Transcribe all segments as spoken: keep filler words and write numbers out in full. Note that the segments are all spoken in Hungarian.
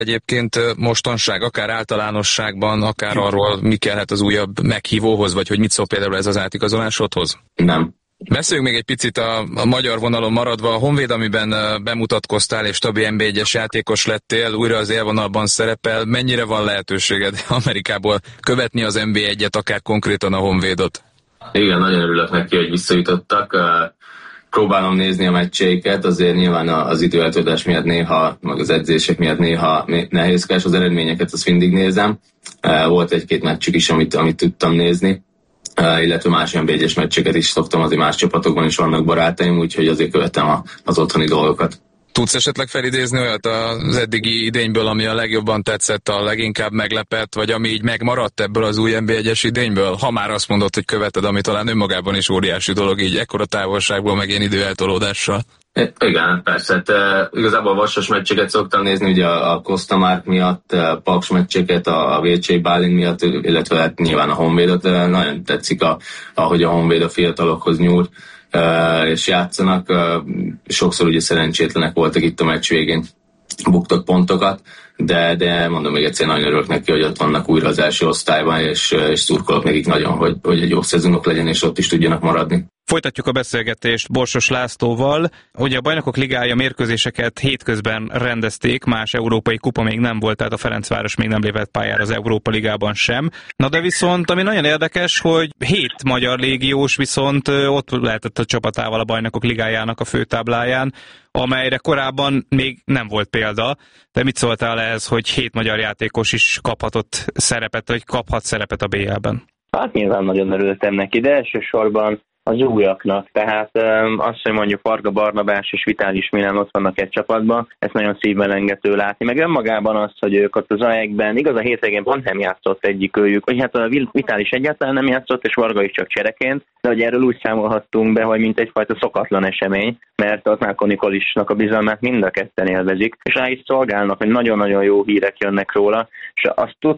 Egyébként mostanság, akár általánosságban, akár arról, mi kellhet az újabb meghívóhoz, vagy hogy mit szól például ez az átigazolásodhoz? Nem. Beszéljünk még egy picit a, a magyar vonalon maradva. A Honvéd, amiben bemutatkoztál és többi en bé egyes játékos lettél, újra az élvonalban szerepel. Mennyire van lehetőséged Amerikából követni az en bé egyet, akár konkrétan a Honvédot? Igen, nagyon örülök neki, hogy visszajutottak. Próbálom nézni a meccseiket, azért nyilván az időeltöltés miatt néha, meg az edzések miatt néha nehézkes, az eredményeket azt mindig nézem. Volt egy-két meccsük is, amit, amit tudtam nézni, illetve más en bé egyes meccseket is szoktam, azért más csapatokban is vannak barátaim, úgyhogy azért követem az otthoni dolgokat. Tudsz esetleg felidézni olyat az eddigi idényből, ami a legjobban tetszett, a leginkább meglepett, vagy ami így megmaradt ebből az új en bé egyes idényből? Ha már azt mondod, hogy követed, ami talán önmagában is óriási dolog, így ekkora távolságból, meg ilyen időeltolódással. Igen, persze. Hát, uh, igazából vasas meccseket szoktam nézni, ugye a, a Costa Mark miatt, uh, Paks meccseket, a, a vé cé Bálint miatt, illetve hát nyilván a Honvédot. Uh, nagyon tetszik, a, ahogy a Honvéd a fiatalokhoz nyúl, uh, és játszanak. Uh, sokszor ugye szerencsétlenek voltak itt a meccs végén, buktak pontokat, de, de mondom még egyszer, nagyon örülök neki, hogy ott vannak újra az első osztályban, és, és szurkolok nekik nagyon, hogy, hogy egy jó szezonok legyen, és ott is tudjanak maradni. Folytatjuk a beszélgetést Borsos Lászlóval. Ugye a Bajnokok Ligája mérkőzéseket hétközben rendezték, más európai kupa még nem volt, tehát a Ferencváros még nem lépett pályára az Európa Ligában sem. Na de viszont, ami nagyon érdekes, hogy hét magyar légiós viszont ott lehetett a csapatával a Bajnokok Ligájának a főtábláján, amelyre korábban még nem volt példa. De mit szóltál ehhez, hogy hét magyar játékos is kaphatott szerepet, vagy kaphat szerepet a bé el-ben? Hát nyilván nagyon örültem neki, de elsősorban az újaknak, tehát um, azt, hogy mondjuk Varga Barnabás és Vitális Milán ott vannak egy csapatban, ezt nagyon szívmelengető látni, meg önmagában az, hogy ők ott az á é kben, igaz a hétvégén pont nem játszott egyik őjük, vagy hát a Vitális egyáltalán nem játszott, és Varga is csak csereként, de hogy erről úgy számolhattunk be, hogy mint egyfajta szokatlan esemény, mert ott Márko Nikolisnak a bizalmát mind a ketten élvezik, és rá is szolgálnak, hogy nagyon-nagyon jó hírek jönnek róla, és azt tud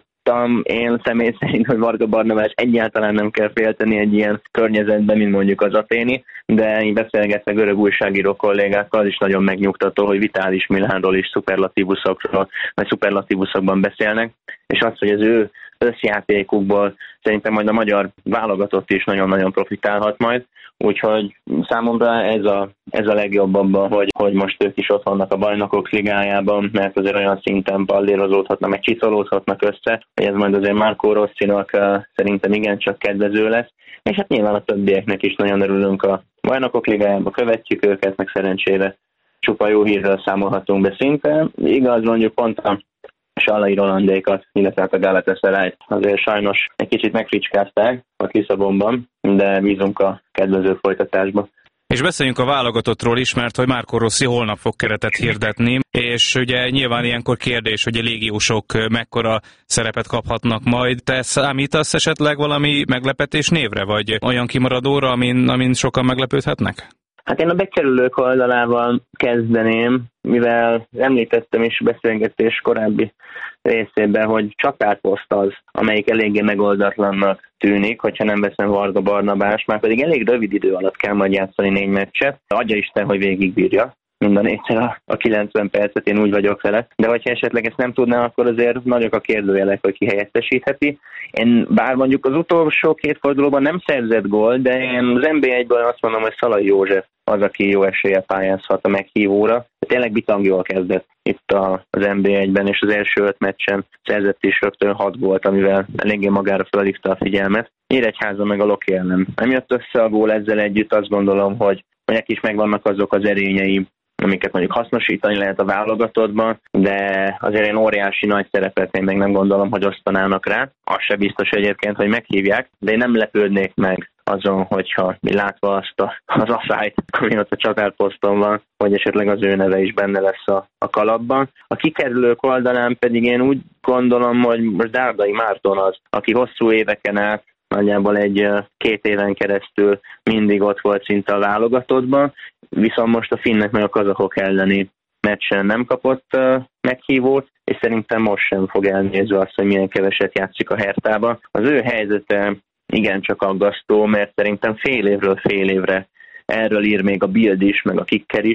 én személy szerint, hogy Varga Barnabás egyáltalán nem kell félteni egy ilyen környezetben, mint mondjuk az aténi, de én beszélgetek görög újságíró kollégákkal, is nagyon megnyugtató, hogy Vitális Milánról is szuperlatívuszokról, vagy szuperlatívuszokban beszélnek, és az, hogy az ő összjátékukból szerintem majd a magyar válogatott is nagyon-nagyon profitálhat majd, úgyhogy számomra ez a, ez a legjobb abban, hogy, hogy most ők is ott vannak a Bajnokok Ligájában, mert azért olyan szinten pallérozódhatnak, meg csiszolódhatnak össze, hogy ez majd azért Marco Rossinak uh, szerintem igencsak kedvező lesz, és hát nyilván a többieknek is nagyon örülünk a Bajnokok Ligájában, követjük őket, meg szerencsére csupa jó hírről számolhatunk be szinte. Igaz, mondjuk pont a Sallai Rolandékat, illetve a Galatasaray azért sajnos egy kicsit megfricskázták a Lisszabonban, de bízunk a kedvező folytatásba. És beszéljünk a válogatottról is, mert hogy Marco Rossi holnap fog keretet hirdetni, és ugye nyilván ilyenkor kérdés, hogy a légiósok mekkora szerepet kaphatnak majd. Te számítasz esetleg valami meglepetés névre, vagy olyan kimaradóra, amin, amin sokan meglepődhetnek? Hát én a bekerülők oldalával kezdeném, mivel említettem is beszélgetés korábbi részében, hogy csatárposzt az, amelyik eléggé megoldatlannak tűnik, hogyha nem veszem Varga Barnabás, már pedig elég rövid idő alatt kell majd játszani négy meccset. Adja Isten, hogy végigbírja mind a négyszer a, a kilencven percet, én úgy vagyok vele. De hogyha esetleg ezt nem tudná, akkor azért nagyok a kérdőjelek, hogy ki helyettesítheti. Én bár mondjuk az utolsó két fordulóban nem szerzett gól, de én az en bé egyből azt mondom, hogy Szalai József az, aki jó eséllyel pályázhat a meghívóra. Tényleg bitang jól kezdett itt a, az en bé egyben, és az első öt meccsen szerzett is rögtön hat gólt, amivel eléggé magára felhívta a figyelmet. Nyíregyháza meg a Loki ellen. Nem jött össze a gól, ezzel együtt azt gondolom, hogy neki is megvannak azok az erényei, amiket mondjuk hasznosítani lehet a válogatottban, de azért én óriási nagy szerepet én még nem gondolom, hogy osztanának rá. Az se biztos egyébként, hogy meghívják, de én nem lepődnék meg azon, hogyha látva azt a, az asszályt, ami ott a csatárposzton van, hogy esetleg az ő neve is benne lesz a, a kalapban. A kikerülők oldalán pedig én úgy gondolom, hogy most Dárdai Márton az, aki hosszú éveken át, nagyjából egy két éven keresztül mindig ott volt szinte a válogatottban, viszont most a finnek meg a kazahok elleni meccsen nem kapott uh, meghívót, és szerintem most sem fog elnézve azt, hogy milyen keveset játszik a Hertában. Az ő helyzete igencsak aggasztó, mert szerintem fél évről fél évre erről ír még a Bild is, meg a Kicker is,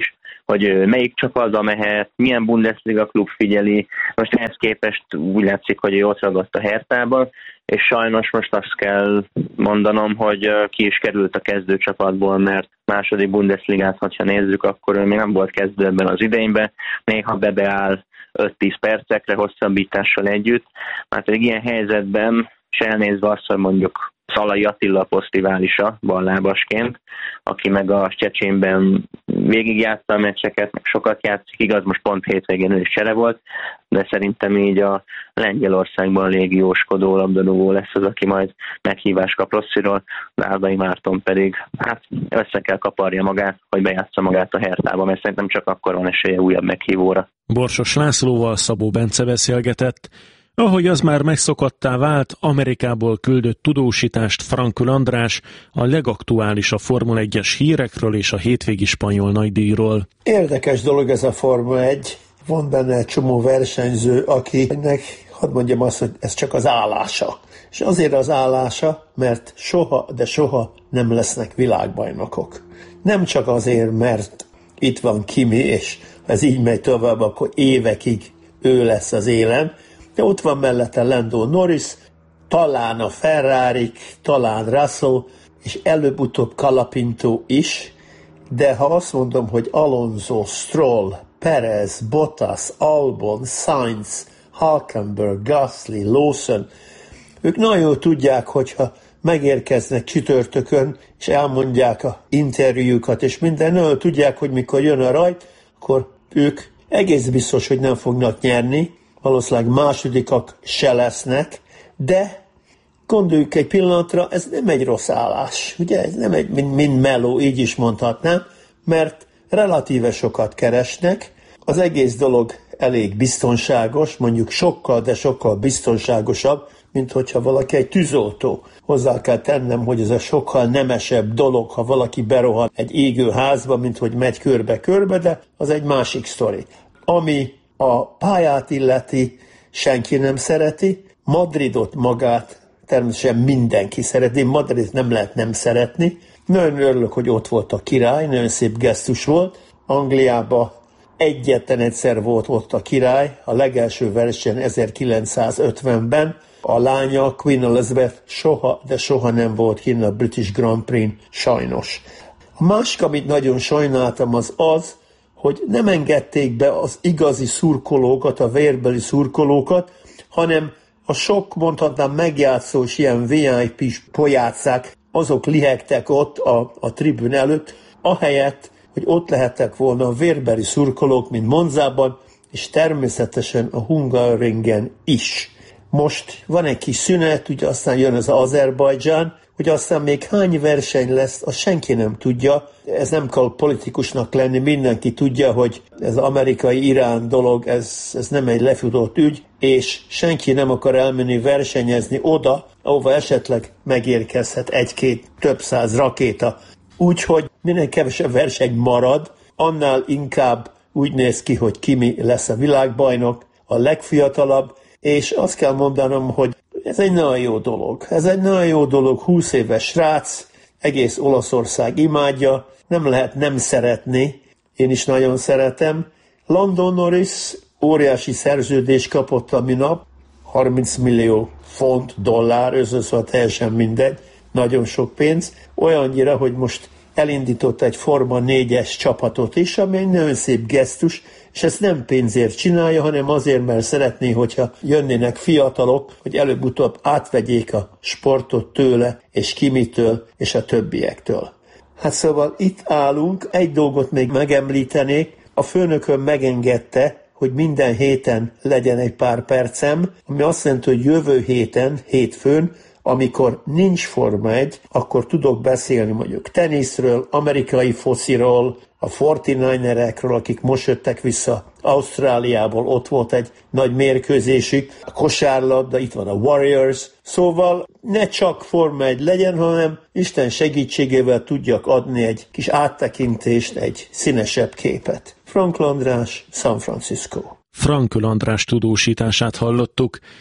hogy melyik csapatba mehet, milyen Bundesliga klub figyeli. Most ehhez képest úgy látszik, hogy ő ott ragadt a Herthában, és sajnos most azt kell mondanom, hogy ki is került a kezdőcsapatból, mert második Bundesligát, ha nézzük, akkor ő még nem volt kezdő ebben az idényben, néha bebeáll öt-tíz percekre hosszabbítással együtt, mert egy ilyen helyzetben, és elnézve azt, hogy mondjuk Szalai Attila posztiválisa ballábasként, aki meg a Szczecinben végigjátsza a meccseket, meg sokat játszik, igaz, most pont hétvégén ő is csere volt, de szerintem így a Lengyelországban légióskodó labdarúgó lesz az, aki majd meghívást kap Rossziról, Dárdai Márton pedig hát össze kell kaparja magát, hogy bejátsza magát a Herthába, mert szerintem csak akkor van esélye újabb meghívóra. Borsos Lászlóval Szabó Bence beszélgetett. Ahogy az már megszokottá vált, Amerikából küldött tudósítást Frankl András a legaktuálisabb Formula egyes hírekről és a hétvégi spanyol nagydíjról. Érdekes dolog ez a Formula egy. Van benne egy csomó versenyző, akinek, hadd mondjam azt, hogy ez csak az állása. És azért az állása, mert soha, de soha nem lesznek világbajnokok. Nem csak azért, mert itt van Kimi, és ha ez így megy tovább, akkor évekig ő lesz az élen, de ott van mellette Lando Norris, talán a Ferrari, talán Russell, és előbb-utóbb Colapinto is, de ha azt mondom, hogy Alonso, Stroll, Perez, Bottas, Albon, Sainz, Hülkenberg, Gasly, Lawson, ők nagyon jól tudják, hogyha megérkeznek csütörtökön, és elmondják a interjúkat, és minden, nagyon tudják, hogy mikor jön a rajt, akkor ők egész biztos, hogy nem fognak nyerni, valószínűleg másodikak se lesznek, de gondoljuk egy pillanatra, ez nem egy rossz állás, ugye? Ez nem egy mind, mind meló, így is mondhatnám, mert relatíve sokat keresnek, az egész dolog elég biztonságos, mondjuk sokkal, de sokkal biztonságosabb, mint hogyha valaki egy tűzoltó. Hozzá kell tennem, hogy ez a sokkal nemesebb dolog, ha valaki berohan egy égő házba, mint hogy megy körbe-körbe, de az egy másik sztori. Ami a pályát illeti, senki nem szereti, Madridot magát természetesen mindenki szereti, Madridot nem lehet nem szeretni. Nagyon örülök, hogy ott volt a király, nagyon szép gesztus volt. Angliában egyetlen egyszer volt ott a király, a legelső verseny ezerkilencszázötvenben. A lánya, Queen Elizabeth soha, de soha nem volt kint a British Grand Prix, sajnos. A másik, amit nagyon sajnáltam, az az, hogy nem engedték be az igazi szurkolókat, a vérbeli szurkolókat, hanem a sok, mondhatnám, megjátszós ilyen vé i pés pojácák, azok lihegtek ott a, a tribün előtt, ahelyett, hogy ott lehettek volna a vérbeli szurkolók, mint Monzában, és természetesen a Hungaroringen is. Most van egy kis szünet, ugye aztán jön az Azerbajdzsán, hogy aztán még hány verseny lesz, azt senki nem tudja. Ez nem kell politikusnak lenni, mindenki tudja, hogy ez az amerikai-irán dolog, ez, ez nem egy lefutott ügy, és senki nem akar elmenni versenyezni oda, ahova esetleg megérkezhet egy-két, több száz rakéta. Úgyhogy minél kevesebb verseny marad, annál inkább úgy néz ki, hogy Kimi lesz a világbajnok, a legfiatalabb, és azt kell mondanom, hogy ez egy nagyon jó dolog. Ez egy nagyon jó dolog, húsz éves srác, egész Olaszország imádja, nem lehet nem szeretni, én is nagyon szeretem. Lando Norris óriási szerződést kapott a minap, harminc millió font, dollár, összeszóval teljesen mindegy, nagyon sok pénz, olyannyira, hogy most elindított egy Forma négyes csapatot is, ami egy nagyon szép gesztus, és ezt nem pénzért csinálja, hanem azért, mert szeretné, hogyha jönnének fiatalok, hogy előbb-utóbb átvegyék a sportot tőle, és Kimitől, és a többiektől. Hát szóval itt állunk, egy dolgot még megemlítenék, a főnököm megengedte, hogy minden héten legyen egy pár percem, ami azt jelenti, hogy jövő héten, hétfőn, amikor nincs Forma egy, akkor tudok beszélni mondjuk teniszről, amerikai fociról, a negyvenkilencesekről, akik most jöttek vissza Ausztráliából, ott volt egy nagy mérkőzésük, a kosárlabda, itt van a Warriors, szóval ne csak Forma egy legyen, hanem Isten segítségével tudjak adni egy kis áttekintést, egy színesebb képet. Frankl András, San Francisco. Frankl András tudósítását hallottuk.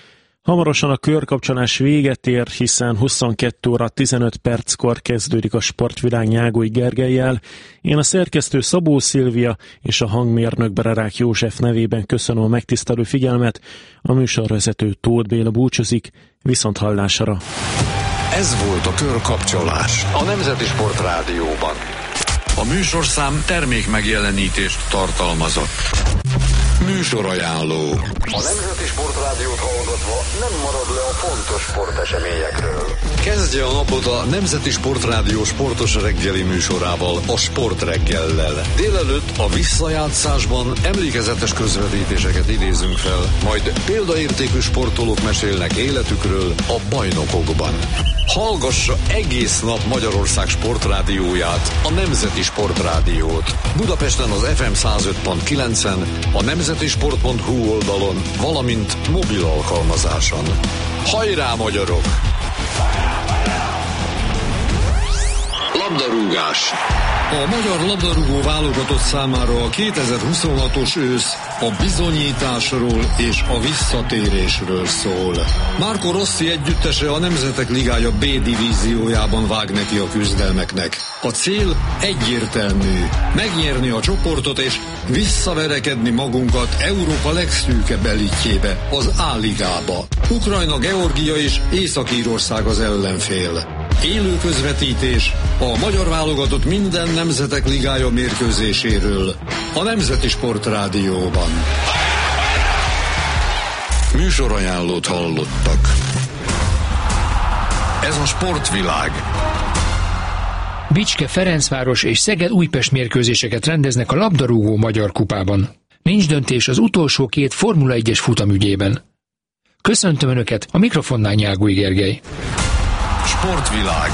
Hamarosan a körkapcsolás véget ér, hiszen huszonkettő óra tizenöt perckor kezdődik a Sportvilág Nyágoly Gergellyel. Én a szerkesztő Szabó Szilvia és a hangmérnök Bererák József nevében köszönöm a megtisztelő figyelmet. A műsorvezető Tóth Béla búcsúzik, viszont hallásra. Ez volt a Körkapcsolás a Nemzeti Sport Rádióban. A műsorszám termék megjelenítést tartalmazott. Műsorajánló. A Nemzeti Sport Rádiót hallgatva nem marad le a fontos sporteseményekről. Kezdje a napot a Nemzeti Sport Rádió sportos reggeli műsorával, a Sport reggellel. Délelőtt a visszajátszásban emlékezetes közvetítéseket idézünk fel, majd példaértékű sportolók mesélnek életükről a bajnokokban. Hallgassa egész nap Magyarország sportrádióját, a Nemzeti Sport Rádiót. Budapesten az ef em száz öt pont kilencen, a nemzetisport pont hu oldalon, valamint mobil alkalmazáson. Hajrá, magyarok! Labdarúgás. A magyar labdarúgó válogatott számára a kétezer-huszonhatos ősz a bizonyításról és a visszatérésről szól. Marco Rossi együttese a Nemzetek Ligája B divíziójában vág neki a küzdelmeknek. A cél egyértelmű: megnyerni a csoportot és visszaverekedni magunkat Európa legszűkebb elitjébe, az A-ligába. Ukrajna, Georgia és Észak-Írország az ellenfél. Élő közvetítés a magyar válogatott minden Nemzetek Ligája mérkőzéséről a Nemzeti Sport Rádióban. Műsorajánlót hallottak. Ez a Sportvilág. Bicske, Ferencváros és Szeged Újpest mérkőzéseket rendeznek a labdarúgó Magyar Kupában. Nincs döntés az utolsó két Formula egyes futamügyében. Köszöntöm Önöket, a mikrofonnál Nyágoly Gergely. Sportvilág.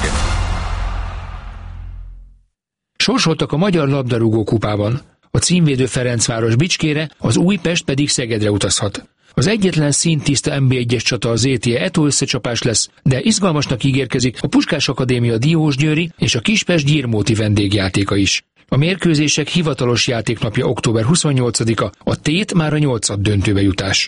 Sorsoltak a Magyar Labdarúgó Kupában. A címvédő Ferencváros Bicskére, az Újpest pedig Szegedre utazhat. Az egyetlen színtiszta en bé egyes csata az é té Eto összecsapás lesz, de izgalmasnak ígérkezik a Puskás Akadémia Diósgyőri és a Kispest Gyirmóti vendégjátéka is. A mérkőzések hivatalos játéknapja október huszonnyolcadika, a tét már a nyolcad döntőbe jutás.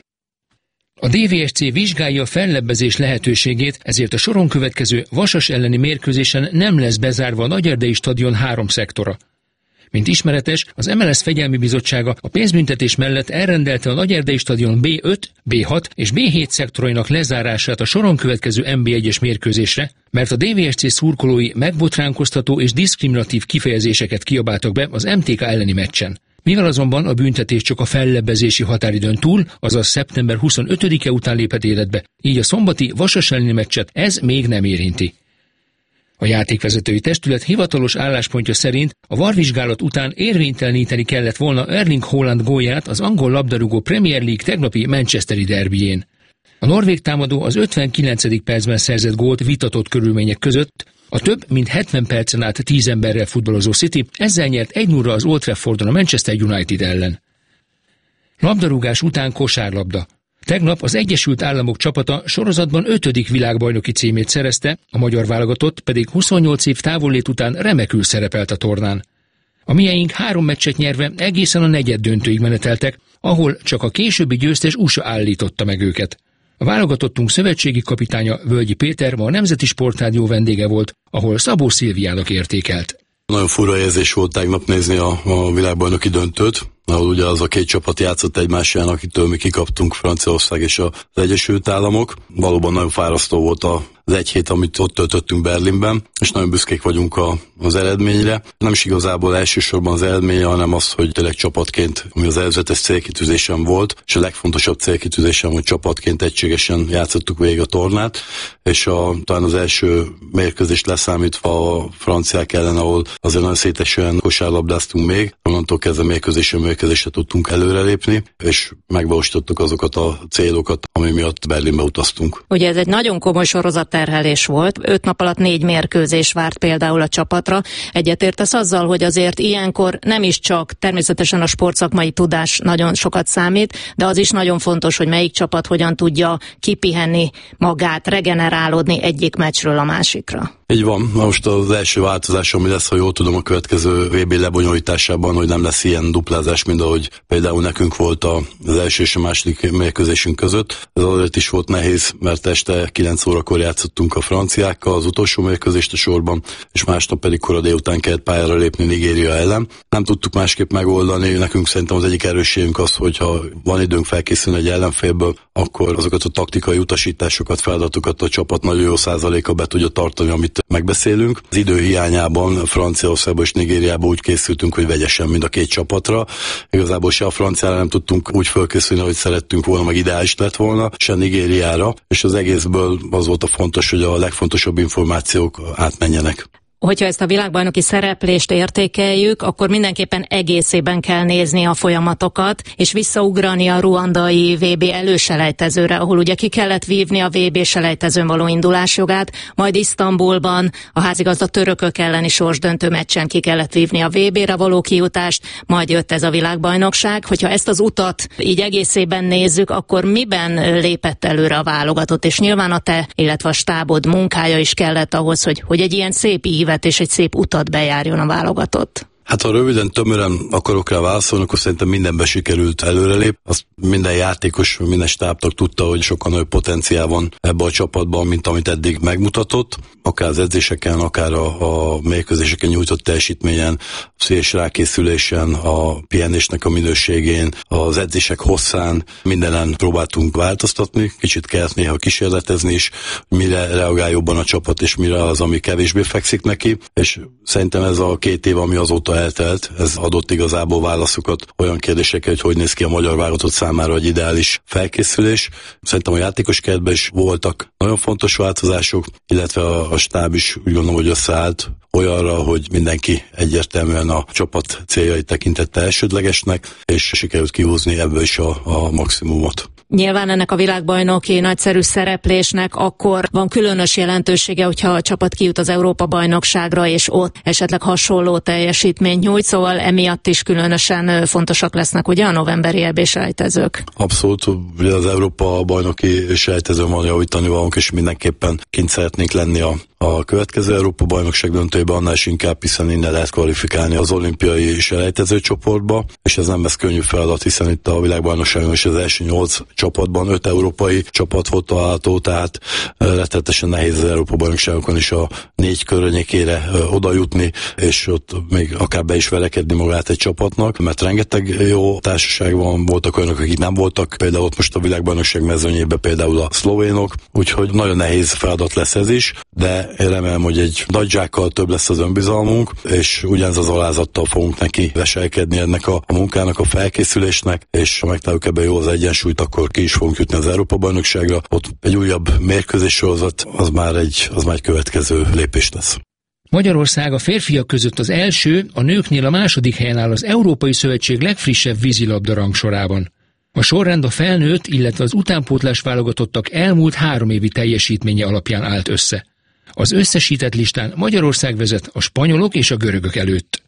A dé vé es cé vizsgálja a fellebbezés lehetőségét, ezért a soron következő Vasas elleni mérkőzésen nem lesz bezárva a Nagyerdei stadion három szektora. Mint ismeretes, az em el es Fegyelmi Bizottsága a pénzbüntetés mellett elrendelte a Nagyerdei stadion bé öt, bé hat és bé hét szektorainak lezárását a soron következő en bé egyes mérkőzésre, mert a dé vé es cé szurkolói megbotránkoztató és diszkriminatív kifejezéseket kiabáltak be az em té ká elleni meccsen. Mivel azonban a büntetés csak a fellebbezési határidőn túl, azaz szeptember huszonötödike után lépett életbe, így a szombati Vasas elleni meccset ez még nem érinti. A játékvezetői testület hivatalos álláspontja szerint a varvizsgálat után érvényteleníteni kellett volna Erling Haaland gólját az angol labdarúgó Premier League tegnapi Manchesteri derbyjén. A norvég támadó az ötvenkilencedik percben szerzett gólt vitatott körülmények között, a több mint hetven percen át tíz emberrel futballozó City ezzel nyert egy nulla az Old Traffordon a Manchester United ellen. Labdarúgás után kosárlabda. Tegnap az Egyesült Államok csapata sorozatban ötödik világbajnoki címét szerezte, a magyar válogatott pedig huszonnyolc év távollét után remekül szerepelt a tornán. A mieink három meccset nyerve egészen a negyed döntőig meneteltek, ahol csak a későbbi győztes u es á állította meg őket. A válogatottunk szövetségi kapitánya Völgyi Péter ma a Nemzeti Sportrádió vendége volt, ahol Szabó Szilviának értékelt. Nagyon fura érzés volt tegnap nézni a, a világbajnoki döntőt, ahol ugye az a két csapat játszott egymásán, akitől mi kikaptunk, Franciaország és az Egyesült Államok. Valóban nagyon fárasztó volt az egy hét, amit ott töltöttünk Berlinben, és nagyon büszkék vagyunk a, az eredményre. Nem is igazából elsősorban az eredménye, hanem az, hogy tényleg csapatként, ami az előzetes célkitűzésem volt, és a legfontosabb célkitűzésem, hogy csapatként egységesen játszottuk végig a tornát, és a, talán az első mérkőzést leszámítva a franciák ellen, ahol azért nagyon szétesően kosárlabdáztunk még, onnantól kezdve mérkőzésről mérkőzésre tudtunk előrelépni, és megvalósítottuk azokat a célokat, ami miatt Berlinbe utaztunk. Ugye ez egy nagyon komoly sorozatterhelés volt, öt nap alatt négy mérkőzés várt például a csapatra. Egyetértesz azzal, hogy azért ilyenkor nem is csak természetesen a sportszakmai tudás nagyon sokat számít, de az is nagyon fontos, hogy melyik csapat hogyan tudja kipihenni magát, regenerálódni egyik meccsről a másikra. Így van. Most az első változás, ami lesz, ha jól tudom, a következő vé bé lebonyolításában, hogy nem lesz ilyen duplázás, mint ahogy például nekünk volt az első és a második mérkőzésünk között. Ez azért is volt nehéz, mert este kilenc órakor játszottunk a franciákkal az utolsó mérkőzést a sorban, és másnap pedig kora délután kellett pályára lépni Nigéria ellen. Nem tudtuk másképp megoldani, nekünk szerintem az egyik erősségünk az, hogyha van időnk felkészülni egy ellenfélből, akkor azokat a taktikai utasításokat, feladatokat a csapat nagyon jó százaléka be tudja tartani, amit megbeszélünk. Az idő hiányában Franciaországban és Nigériában úgy készültünk, hogy vegyesen mind a két csapatra. Igazából se a franciára nem tudtunk úgy felkészülni, hogy szerettünk volna, meg ideális lett volna, se Nigériára, és az egészből az volt a fontos, hogy a legfontosabb információk átmenjenek. Hogyha ezt a világbajnoki szereplést értékeljük, akkor mindenképpen egészében kell nézni a folyamatokat, és visszaugrani a ruandai vé bé előselejtezőre, ahol ugye ki kellett vívni a vé bé selejtezőn való indulásjogát, majd Isztambulban a házigazda törökök elleni sorsdöntő meccsen ki kellett vívni a vé bére való kijutást, majd jött ez a világbajnokság. Hogyha ezt az utat így egészében nézzük, akkor miben lépett előre a válogatott? És nyilván a te, illetve a stábod munkája is kellett ahhoz, hogy, hogy egy ilyen szép ívet és egy szép utat bejárjon a válogatott. Hát ha röviden, tömören akarok rá válaszolni, akkor szerintem mindenben sikerült előrelép. Azt minden játékos, minden stábtag tudta, hogy sokkal nagyobb potenciál van ebbe a csapatban, mint amit eddig megmutatott. Akár az edzéseken, akár a, a mérkőzéseken nyújtott teljesítményen, a széles rákészülésen, a pihenésnek a minőségén, az edzések hosszán, mindenen próbáltunk változtatni. Kicsit kellett néha kísérletezni is, mire reagál jobban a csapat, és mire az, ami kevésbé fekszik neki. És szerintem ez a két év, ami azóta eltelt, ez adott igazából válaszokat olyan kérdésekre, hogy hogy néz ki a magyar válogatott számára egy ideális felkészülés. Szerintem a játékos keretben is voltak nagyon fontos változások, illetve a, a stáb is úgy gondolom, hogy összeállt olyanra, hogy mindenki egyértelműen a csapat céljai tekintette elsődlegesnek, és sikerült kihúzni ebből is a, a maximumot. Nyilván ennek a világbajnoki nagyszerű szereplésnek akkor van különös jelentősége, hogyha a csapat kijut az Európa-bajnokságra, és ott esetleg hasonló teljesítményt nyújt, szóval emiatt is különösen fontosak lesznek ugye a novemberi é bé-selejtezők. Abszolút, ugye az Európa-bajnoki selejtezőn van javítani valónk, és mindenképpen kint szeretnénk lenni a a következő Európa-bajnokság döntőjében, annál is inkább, hiszen innen lehet kvalifikálni az olimpiai selejtező csoportba, és ez nem lesz könnyű feladat, hiszen itt a világbajnokságon is az első nyolc csapatban öt európai csapat volt található, tehát rettenetesen nehéz az Európa-bajnokságokon is a négy környékére oda jutni, és ott még akár be is verekedni magát egy csapatnak, mert rengeteg jó társaság van, voltak olyanok, akik nem voltak, például ott most a világbajnokság mezőnyében például a szlovénok, úgyhogy nagyon nehéz feladat lesz ez is, de én remélem, hogy egy nagy zsákkal több lesz az önbizalmunk, és ugyanez az alázattal fogunk neki veselkedni ennek a, a munkának, a felkészülésnek, és ha megtaláljuk ebben jó az egyensúlyt, akkor ki is fogunk jutni az Európa-bajnokságra. Ott egy újabb mérkőzéssorozat, az már egy, az már egy következő lépés lesz. Magyarország a férfiak között az első, a nőknél a második helyen áll az Európai Szövetség legfrissebb vízilabda rangsorában. A sorrend a felnőtt, illetve az utánpótlás válogatottak elmúlt három évi teljesítménye alapján állt össze. Az összesített listán Magyarország vezet a spanyolok és a görögök előtt.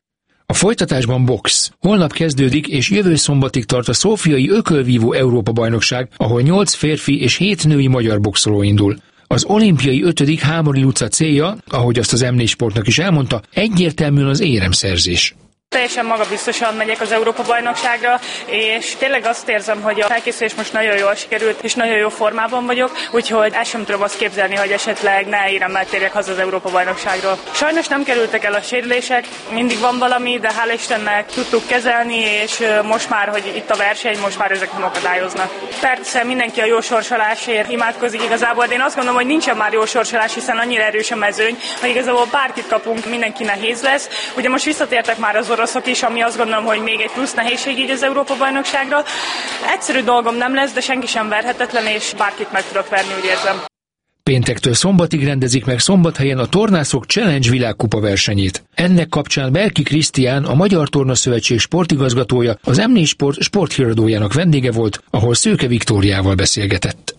A folytatásban box. Holnap kezdődik és jövő szombatig tart a szófiai ökölvívó Európa-bajnokság, ahol nyolc férfi és hét női magyar boxoló indul. Az olimpiai ötödik Hámori Luca célja, ahogy azt az em négy Sportnak is elmondta, egyértelműen az éremszerzés. Teljesen magabiztosan megyek az Európa-bajnokságra, és tényleg azt érzem, hogy a felkészülés most nagyon jól sikerült, és nagyon jó formában vagyok, úgyhogy el sem tudom azt képzelni, hogy esetleg ne éremmel térjek haza az Európa-bajnokságról. Sajnos nem kerültek el a sérülések, mindig van valami, de hál' Istennek tudtuk kezelni, és most már, hogy itt a verseny, most már ezek nem akadályoznak. Persze mindenki a jó sorsolásért imádkozik igazából, de én azt gondolom, hogy nincsen már jó sorsolás, hiszen annyira erős a mezőny, hogy igazából bárkit kapunk, mindenki nehéz lesz. Ugye most visszatértek már az oroszok is, ami azt gondolom, hogy még egy plusz nehézség így az Európa-bajnokságra. Egyszerű dolgom nem lesz, de senki sem verhetetlen, és bárkit meg tudok verni, úgy érzem. Péntektől szombatig rendezik meg Szombathelyen a Tornászok Challenge világkupa versenyét. Ennek kapcsán Berki Krisztián, a Magyar Tornaszövetség sportigazgatója, az em négy Sport sporthíradójának vendége volt, ahol Szőke Viktóriával beszélgetett.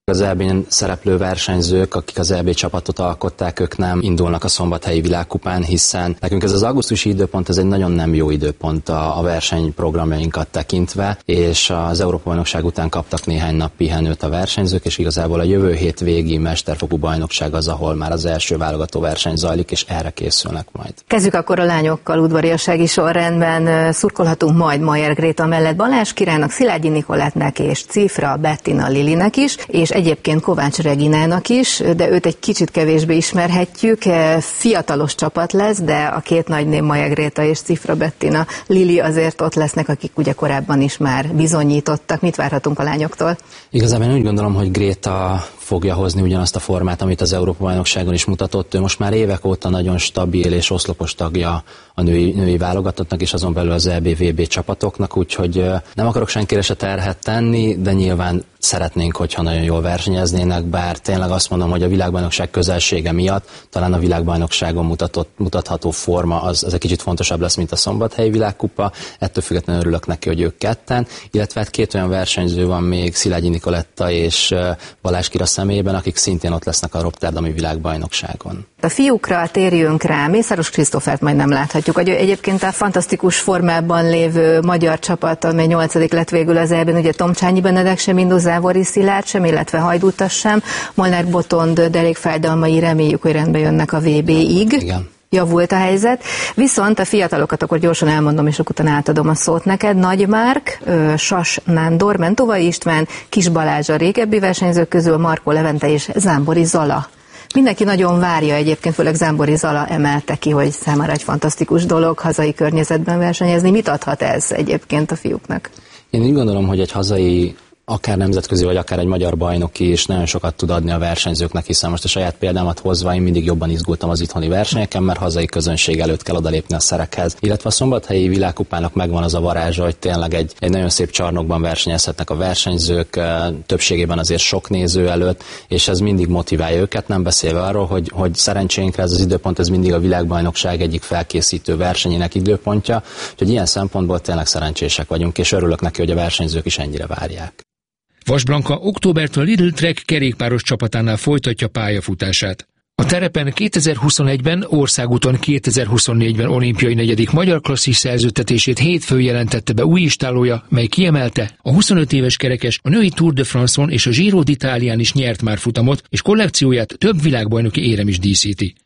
Az é bén szereplő versenyzők, akik az é bé csapatot alkották, ők nem indulnak a szombathelyi világkupán, hiszen nekünk ez az augusztusi időpont, ez egy nagyon nem jó időpont a, a versenyprogramjainkat tekintve, és az Európa-bajnokság után kaptak néhány nap pihenőt a versenyzők, és igazából a jövő hét végi mesterfokú bajnokság az, ahol már az első válogató verseny zajlik, és erre készülnek majd. Kezdjük akkor a lányokkal udvariassági sorrendben. Szurkolhatunk majd Mayer Gréta mellett Balázs Királynak, Szilágyi Nikolettnek és Cifra Bettina Lilinek is, és egyébként Kovács Reginának is, de őt egy kicsit kevésbé ismerhetjük. Fiatalos csapat lesz, de a két nagy név Mayer Gréta és Cifra Bettina Lili azért ott lesznek, akik ugye korábban is már bizonyítottak. Mit várhatunk a lányoktól? Igazából én úgy gondolom, hogy Gréta fogja hozni ugyanazt a formát, amit az Európa-bajnokságon is mutatott. Ő most már évek óta nagyon stabil és oszlopos tagja a női, női válogatottnak, és azon belül az é bé vé bé csapatoknak, úgyhogy nem akarok senkire se terhet tenni, de nyilván szeretnénk, hogyha nagyon jól versenyeznének, bár tényleg azt mondom, hogy a világbajnokság közelsége miatt talán a világbajnokságon mutatott, mutatható forma az, az egy kicsit fontosabb lesz, mint a szombathelyi világkupa. Ettől függetlenül örülök neki, hogy ők ketten, illetve hát két olyan versenyző van még, Szilágyi Nikoletta és Balázs Kira személyében, akik szintén ott lesznek a rotterdami világbajnokságon. A fiúkra térjünk rá, Mészáros Krisztófert majd nem láthatjuk. Egyébként a fantasztikus formában lévő magyar csapat, amely nyolcadik lett végül az é bén, ugye Tomcsányi Benedek sem indul, Závori Szilárd sem, illetve Hajdútas sem, Molnár Botond derékfájdalmai, reméljük, hogy rendbe jönnek a vé béig. Igen. Javult a helyzet, viszont a fiatalokat akkor gyorsan elmondom, és akkor utána átadom a szót neked. Nagy Márk, Sas Nándor, Mentovai István, Kis Balázs a régebbi versenyzők közül, Markó Levente és Zámbori Zala. Mindenki nagyon várja egyébként, főleg Zámbori Zala emelte ki, hogy számára egy fantasztikus dolog hazai környezetben versenyezni. Mit adhat ez egyébként a fiúknak? Én úgy gondolom, hogy egy hazai, akár nemzetközi, vagy akár egy magyar bajnoki is nagyon sokat tud adni a versenyzőknek, hiszen most a saját példámat hozva én mindig jobban izgultam az itthoni versenyeken, mert hazai közönség előtt kell odalépni a szerekhez. Illetve a szombathelyi világkupának megvan az a varázsa, hogy tényleg egy, egy nagyon szép csarnokban versenyezhetnek a versenyzők, többségében azért sok néző előtt, és ez mindig motiválja őket, nem beszélve arról, hogy, hogy szerencsénkre ez az időpont, ez mindig a világbajnokság egyik felkészítő versenyének időpontja, úgyhogy ilyen szempontból tényleg szerencsések vagyunk, és örülök neki, hogy a versenyzők is ennyire várják. Vas Blanka októbertől a Lidl Trek kerékpáros csapatánál folytatja pályafutását. A terepen kétezer-huszonegyben, országúton kétezer-huszonnégyben olimpiai negyedik magyar klasszis szerződtetését hétfőn jelentette be új istálója, mely kiemelte, a huszonöt éves kerekes a női Tour de France-on és a Giro d'Italián is nyert már futamot, és kollekcióját több világbajnoki érem is díszíti.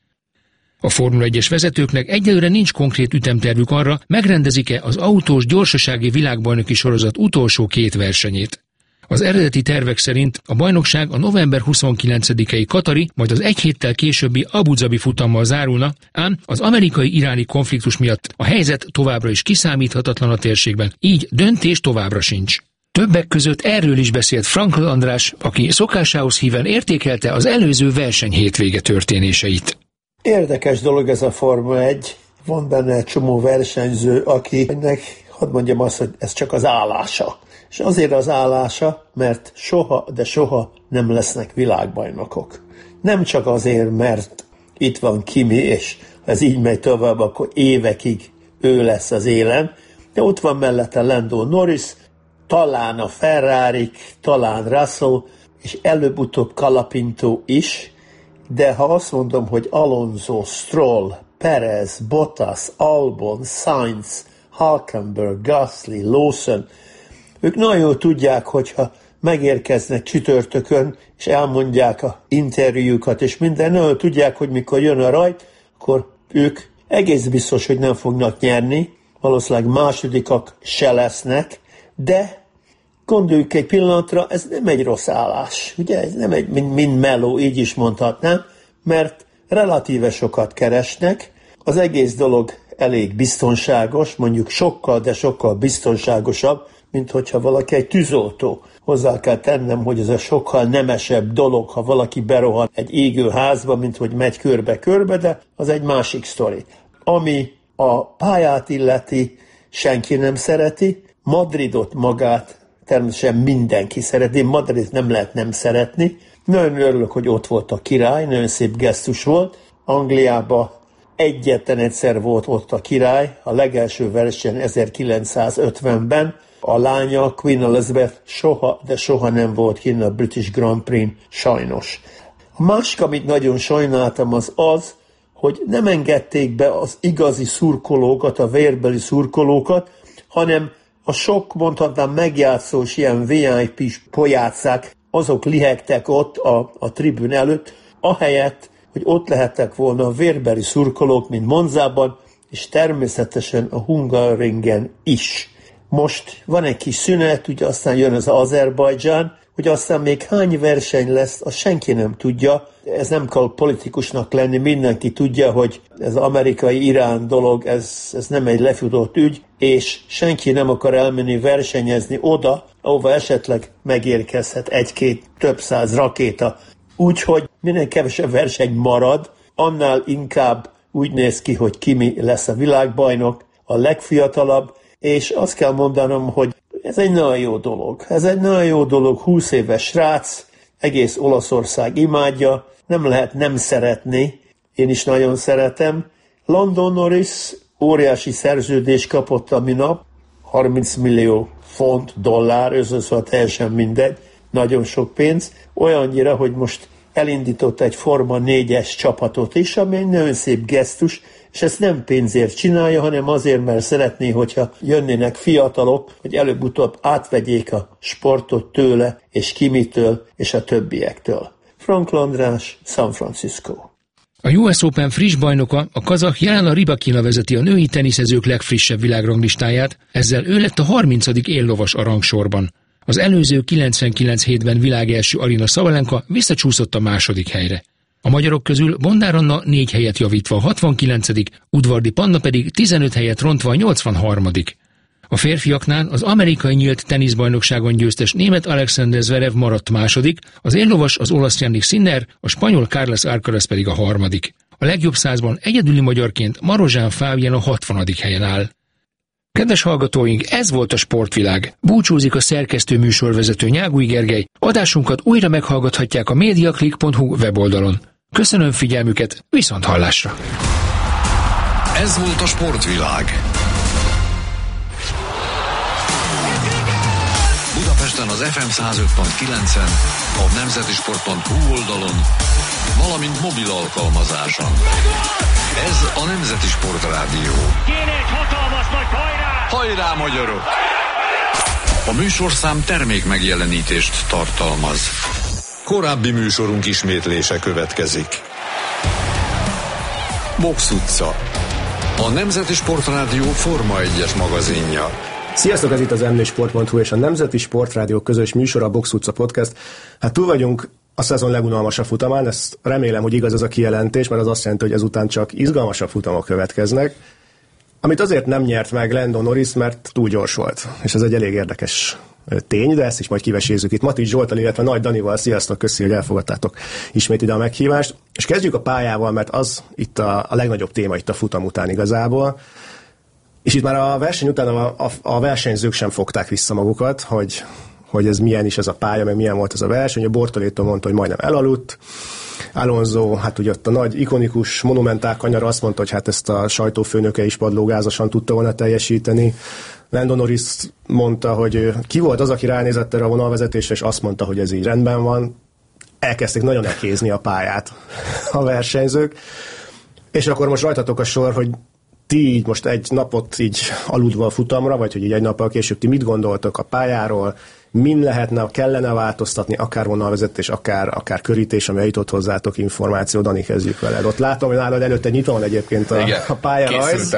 A Formula egyes vezetőknek egyelőre nincs konkrét ütemtervük arra, megrendezik-e az autós gyorsasági világbajnoki sorozat utolsó két versenyét. Az eredeti tervek szerint a bajnokság a november huszonkilencedikei katari, majd az egy héttel későbbi Abu Dhabi futammal zárulna, ám az amerikai-iráni konfliktus miatt a helyzet továbbra is kiszámíthatatlan a térségben, így döntés továbbra sincs. Többek között erről is beszélt Frankl András, aki szokásához híven értékelte az előző verseny hétvége történéseit. Érdekes dolog ez a Forma egy, van benne egy csomó versenyző, akinek, hadd mondjam azt, hogy ez csak az állása. És azért az állása, mert soha, de soha nem lesznek világbajnokok. Nem csak azért, mert itt van Kimi, és ha ez így megy tovább, akkor évekig ő lesz az élem, de ott van mellette Lando Norris, talán a Ferrarik, talán Russell, és előbb-utóbb Colapinto is, de ha azt mondom, hogy Alonso, Stroll, Perez, Bottas, Albon, Sainz, Hülkenberg, Gasly, Lawson, ők nagyon jól tudják, hogyha megérkeznek csütörtökön, és elmondják a interjújukat, és minden, nagyon tudják, hogy mikor jön a rajt, akkor ők egész biztos, hogy nem fognak nyerni, valószínűleg másodikak se lesznek, de gondoljuk egy pillanatra, ez nem egy rossz állás, ugye? Ez nem egy mind, mind meló, így is mondhatnám, mert relatíve sokat keresnek, az egész dolog elég biztonságos, mondjuk sokkal, de sokkal biztonságosabb, mint hogyha valaki egy tűzoltó. Hozzá kell tennem, hogy ez a sokkal nemesebb dolog, ha valaki berohan egy égő házba, mint hogy megy körbe-körbe, de az egy másik sztori. Ami a pályát illeti, senki nem szereti, Madridot magát természetesen mindenki szereti, Madridot nem lehet nem szeretni. Nagyon örülök, hogy ott volt a király, nagyon szép gesztus volt. Angliában egyetlen egyszer volt ott a király, a legelső verseny ezerkilencszázötvenben, A lánya, Queen Elizabeth soha, de soha nem volt kinn a British Grand Prix-n, sajnos. A másik, amit nagyon sajnáltam, az az, hogy nem engedték be az igazi szurkolókat, a vérbeli szurkolókat, hanem a sok, mondhatnám, megjátszós ilyen vé i pés pojácák, azok lihegtek ott a, a tribün előtt, ahelyett, hogy ott lehettek volna a vérbeli szurkolók, mint Monzában, és természetesen a Hungaroringen is. Most van egy kis szünet, ugye aztán jön az Azerbajdzsán, hogy aztán még hány verseny lesz, azt senki nem tudja. Ez nem kell politikusnak lenni, mindenki tudja, hogy ez az amerikai-irán dolog, ez, ez nem egy lefutott ügy, és senki nem akar elmenni versenyezni oda, ahova esetleg megérkezhet egy-két, több száz rakéta. Úgyhogy minél kevesebb verseny marad, annál inkább úgy néz ki, hogy Kimi lesz a világbajnok, a legfiatalabb, és azt kell mondanom, hogy ez egy nagyon jó dolog. Ez egy nagyon jó dolog, húsz éves srác, egész Olaszország imádja, nem lehet nem szeretni, én is nagyon szeretem. Lando Norris óriási szerződést kapott a minap, harminc millió font, dollár, összeszóval teljesen mindegy, nagyon sok pénz, olyannyira, hogy most elindított egy Forma négyes csapatot is, ami egy nagyon szép gesztus, és ezt nem pénzért csinálja, hanem azért, mert szeretné, hogyha jönnének fiatalok, hogy előbb-utóbb átvegyék a sportot tőle, és Kimitől, és a többiektől. Frankl András, San Francisco. A U S Open friss bajnoka, a kazah Jelena Rybakina vezeti a női teniszezők legfrissebb világranglistáját, ezzel ő lett a harmincadik éllovas a rangsorban. Az előző kilencvenkilenc hétben világelső Aryna Sabalenka visszacsúszott a második helyre. A magyarok közül Bondár Anna négy helyet javítva a hatvankilencedik, Udvardi Panna pedig tizenöt helyet rontva a nyolcvanharmadik A férfiaknál az amerikai nyílt teniszbajnokságon győztes német Alexander Zverev maradt második, az éllovas az olasz Jannik Sinner, a spanyol Carlos Alcaraz pedig a harmadik. A legjobb százban egyedüli magyarként Marozsán Fábien a hatvanadik helyen áll. Kedves hallgatóink, ez volt a Sportvilág. Búcsúzik a szerkesztő műsorvezető Nyágúj Gergely. Adásunkat újra meghallgathatják a mediaclick pont hu weboldalon. Köszönöm figyelmüket, viszont hallásra! Ez volt a Sportvilág. Budapesten az ef em száz öt pont kilencen, a nemzetisport pont hu oldalon, valamint mobil alkalmazáson. Ez a Nemzeti Sport Rádió. Kéne egy hatalmas nagy hajrá! Hajrá, magyarok! A műsorszám termék megjelenítést tartalmaz. Korábbi műsorunk ismétlése következik. Box utca. A Nemzeti Sport Rádió Forma egyes magazinja. Sziasztok, ez itt az em négy sport pont hu és a Nemzeti Sportrádió közös műsor, a Box utca podcast. Hát túl vagyunk a szezon legunalmasabb futamán, ezt remélem, hogy igaz ez a kijelentés, mert az azt jelenti, hogy ezután csak izgalmasabb futamok következnek. Amit azért nem nyert meg Lando Norris, mert túl gyors volt. És ez egy elég érdekes tény, de ezt is majd kivesézzük itt Matics Zsolttal, illetve Nagy Danival. Sziasztok, köszi, hogy elfogadtátok ismét ide a meghívást. És kezdjük a pályával, mert az itt a, a legnagyobb téma itt a futam után igazából. És itt már a verseny után a, a, a versenyzők sem fogták vissza magukat, hogy, hogy ez milyen is ez a pálya, meg milyen volt ez a verseny. A Bortolétto mondta, hogy majdnem elaludt. Alonso, hát ugye ott a nagy, ikonikus, monumentál kanyar azt mondta, hogy hát ezt a sajtófőnöke is padlógázosan tudta volna teljesíteni. Lando Norris mondta, hogy ki volt az, aki ránézett erre a vonalvezetésre, és azt mondta, hogy ez így rendben van. Elkezdték nagyon elkézni a pályát a versenyzők. És akkor most rajtatok a sor, hogy ti így most egy napot így aludva a futamra, vagy hogy így egy nappal később ti mit gondoltok a pályáról, min lehetne, kellene változtatni, akár vonalvezetés, akár, akár körítés, ami jutott hozzátok információ. Dani, kezdjük veled. Ott látom, hogy nálad előtte nyitva van egyébként a, a pályarajz.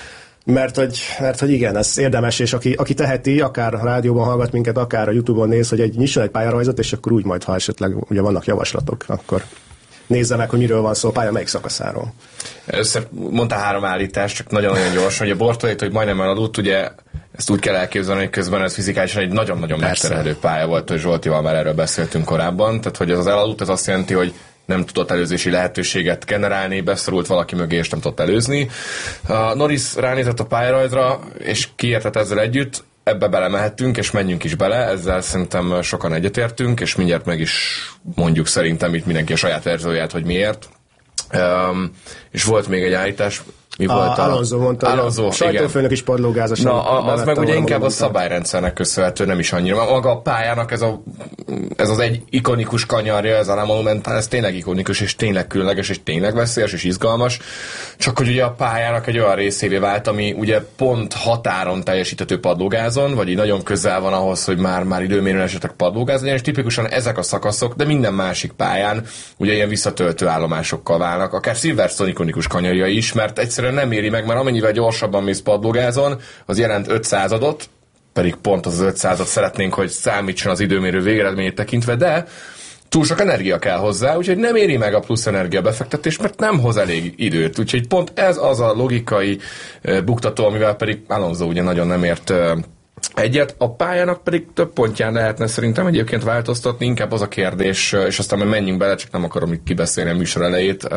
Mert hogy, mert hogy igen, ez érdemes, és aki, aki teheti, akár a rádióban hallgat minket, akár a YouTube-on néz, hogy egy, nyisson egy pályarajzot, és akkor úgy majd, ha esetleg ugye vannak javaslatok, akkor nézze meg, hogy miről van szó, a pálya melyik szakaszáról. Először mondta három állítást, csak nagyon-nagyon gyorsan, hogy a Bortolétto, hogy majdnem elaludt, ugye ezt úgy kell elképzelni, hogy közben ez fizikálisan egy nagyon-nagyon megterhelő pálya volt, hogy Zsoltival már erről beszéltünk korábban, tehát hogy ez az elaludt, ez azt jelenti, hogy nem tudott előzési lehetőséget generálni, beszorult valaki mögé, és nem tudott előzni. A Norris ránézett a pályarajzra, és kiértett ezzel együtt, ebbe belemehetünk, és menjünk is bele, ezzel szerintem sokan egyetértünk, és mindjárt meg is mondjuk szerintem itt mindenki a saját verzióját, hogy miért. Um, és volt még egy állítás, Mi volt a, Alonso mondta, Alonso, a sajtófőnök is padlógázasan. Na, az meg ugye inkább a szabályrendszernek köszönhető, nem is annyira. Maga a pályának ez, a, ez az egy ikonikus kanyarja, ez a La Monumental, ez tényleg ikonikus, és tényleg különleges, és tényleg veszélyes, és izgalmas. Csak hogy ugye a pályának egy olyan részévé vált, ami ugye pont határon teljesíthető padlógázon, vagy így nagyon közel van ahhoz, hogy már, már időmérően esetleg padlógáz legyen, és tipikusan ezek a szakaszok, de minden másik pályán ugye ilyen visszatöltő állomásokkal válnak. Akár Silverstone ikonikus kanyarja is, mert egyszerűen nem éri meg, mert amennyivel gyorsabban mész padlógázon, az jelent ötszázadot, pedig pont az az ötszázat szeretnénk, hogy számítson az időmérő végeredményét tekintve, de túl sok energia kell hozzá, úgyhogy nem éri meg a plusz energia befektetés, mert nem hoz elég időt. Úgyhogy pont ez az a logikai buktató, amivel pedig Alonso ugye nagyon nem ért egyet, a pályának pedig több pontján lehetne szerintem egyébként változtatni, inkább az a kérdés, és aztán majd menjünk bele, csak nem akarom itt kibeszélni a műsor elejét,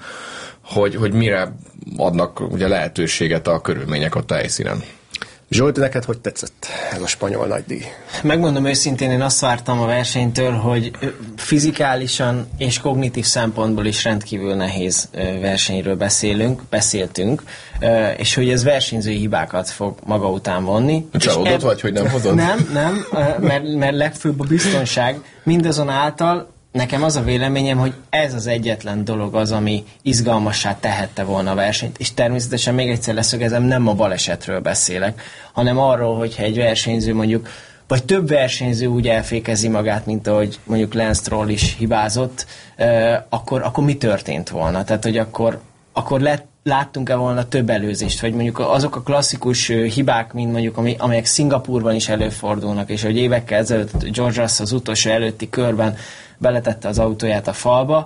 hogy, hogy mire adnak ugye lehetőséget a körülmények ott a helyszínen. Zsolt, neked hogy tetszett ez a spanyol nagydíj? Megmondom őszintén, én azt vártam a versenytől, hogy fizikálisan és kognitív szempontból is rendkívül nehéz versenyről beszélünk, beszéltünk, és hogy ez versenyzői hibákat fog maga után vonni. Csalódott eb- vagy, hogy nem hozod? Nem, nem, mert, mert legfőbb a biztonság. Mindazonáltal nekem az a véleményem, hogy ez az egyetlen dolog az, ami izgalmassá tehette volna a versenyt, és természetesen még egyszer leszögezem, nem a balesetről beszélek, hanem arról, hogyha egy versenyző mondjuk, vagy több versenyző úgy elfékezi magát, mint ahogy mondjuk Lance Stroll is hibázott, akkor, akkor mi történt volna? Tehát, hogy akkor, akkor lett láttunk-e volna több előzést, vagy mondjuk azok a klasszikus hibák, mint mondjuk, amelyek Szingapúrban is előfordulnak, és hogy évekkel ezelőtt George Russell az utolsó előtti körben beletette az autóját a falba,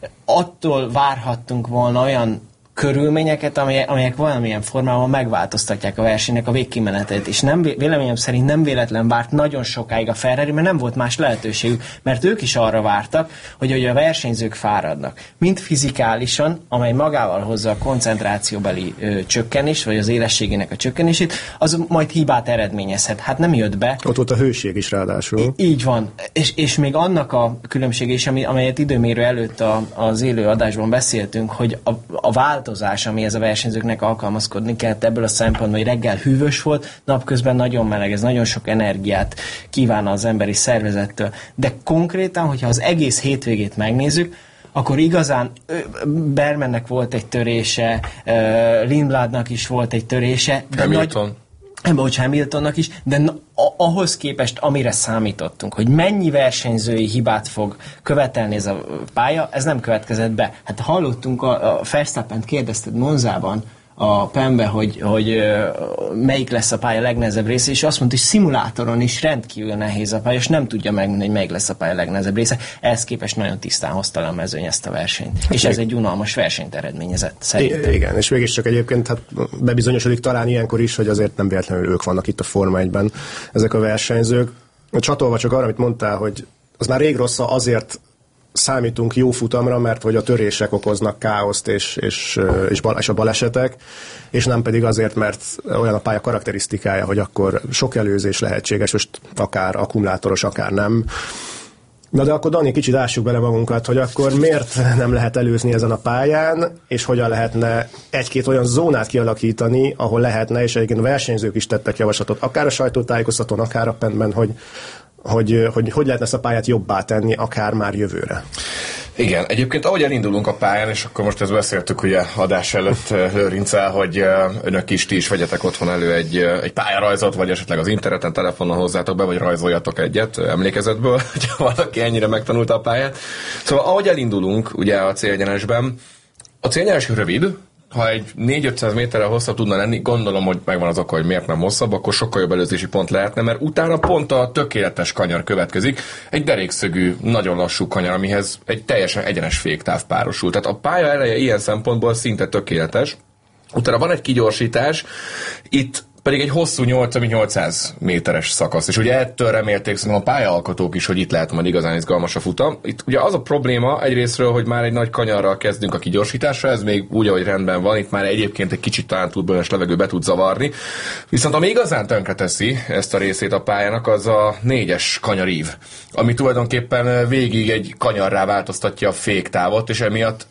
attól várhattunk volna olyan körülményeket, amelyek, amelyek valamilyen formában megváltoztatják a versenynek a végkimenetét, és nem, véleményem szerint nem véletlen várt nagyon sokáig a Ferrari, mert nem volt más lehetőségük, mert ők is arra vártak, hogy, hogy a versenyzők fáradnak. Mind fizikálisan, amely magával hozza a koncentrációbeli ö, csökkenést, vagy az élességének a csökkenését, az majd hibát eredményezhet. Hát nem jött be. Ott volt a hőség is ráadásul. I- így van. És, és még annak a különbsége is, ami, amelyet időmérő előtt a, az élő adásban beszéltünk, hogy a, a változás, amihez a versenyzőknek alkalmazkodni kellett ebből a szempontból, hogy reggel hűvös volt, napközben nagyon meleg, ez nagyon sok energiát kíván az emberi szervezettől. De konkrétan, hogyha az egész hétvégét megnézzük, akkor igazán Bermannek volt egy törése, Lindbladnak is volt egy törése. Hamilton. Nagy, Bocs, Hamiltonnak is, de ahhoz képest, amire számítottunk, hogy mennyi versenyzői hibát fog követelni ez a pálya, ez nem következett be. Hát hallottunk, a, a Verstappent kérdezted Monzában, a Penbe, hogy, hogy melyik lesz a pálya legnehezebb része, és azt mondta, hogy szimulátoron is rendkívül nehéz a pálya, és nem tudja megmondani, hogy melyik lesz a pálya legnehezebb része. Ehhez képest nagyon tisztán hozta le a mezőny ezt a versenyt. És ez egy unalmas versenyt eredményezett, szerintem. Igen, és mégiscsak egyébként hát bebizonyosodik talán ilyenkor is, hogy azért nem véletlenül ők vannak itt a Forma egyben, ezek a versenyzők. Csatolva csak arra, amit mondtál, hogy az már rég rossz, azért számítunk jó futamra, mert hogy a törések okoznak káoszt és, és, és, bal, és a balesetek, és nem pedig azért, mert olyan a pálya karakterisztikája, hogy akkor sok előzés lehetséges, most akár akkumulátoros, akár nem. Na de akkor Dani, kicsit ássuk bele magunkat, hogy akkor miért nem lehet előzni ezen a pályán, és hogyan lehetne egy-két olyan zónát kialakítani, ahol lehetne, és egyébként a versenyzők is tettek javaslatot, akár a sajtótájékoztatón, akár a Pentben, hogy Hogy, hogy hogy lehetne ezt a pályát jobbá tenni, akár már jövőre. Igen, egyébként ahogy elindulunk a pályán, és akkor most ezt beszéltük ugye adás előtt Lőrinccel, hogy önök is, ti is vegyetek otthon elő egy, egy pályarajzot, vagy esetleg az interneten, telefonon hozzátok be, vagy rajzoljatok egyet emlékezetből, hogyha valaki ennyire megtanulta a pályát. Szóval ahogy elindulunk ugye a célegyenesben, a célegyenes rövid, ha egy négy-ötszáz méterrel hosszabb tudna lenni, gondolom, hogy megvan az oka, hogy miért nem hosszabb, akkor sokkal jobb előzési pont lehetne, mert utána pont a tökéletes kanyar következik, egy derékszögű, nagyon lassú kanyar, amihez egy teljesen egyenes féktáv párosul. Tehát a pálya eleje ilyen szempontból szinte tökéletes. Utána van egy kigyorsítás, itt pedig egy hosszú nyolcszáz méteres szakasz, és ugye ettől remélték szerintem a pályaalkotók is, hogy itt lehet majd igazán izgalmas a futam. Itt ugye az a probléma egyrésztről, hogy már egy nagy kanyarral kezdünk a kigyorsításra, ez még úgy, ahogy rendben van, itt már egyébként egy kicsit talán turbulens levegő be tud zavarni. Viszont ami igazán tönkreteszi ezt a részét a pályának, az a négyes kanyarív, ami tulajdonképpen végig egy kanyarrá változtatja a féktávot, és emiatt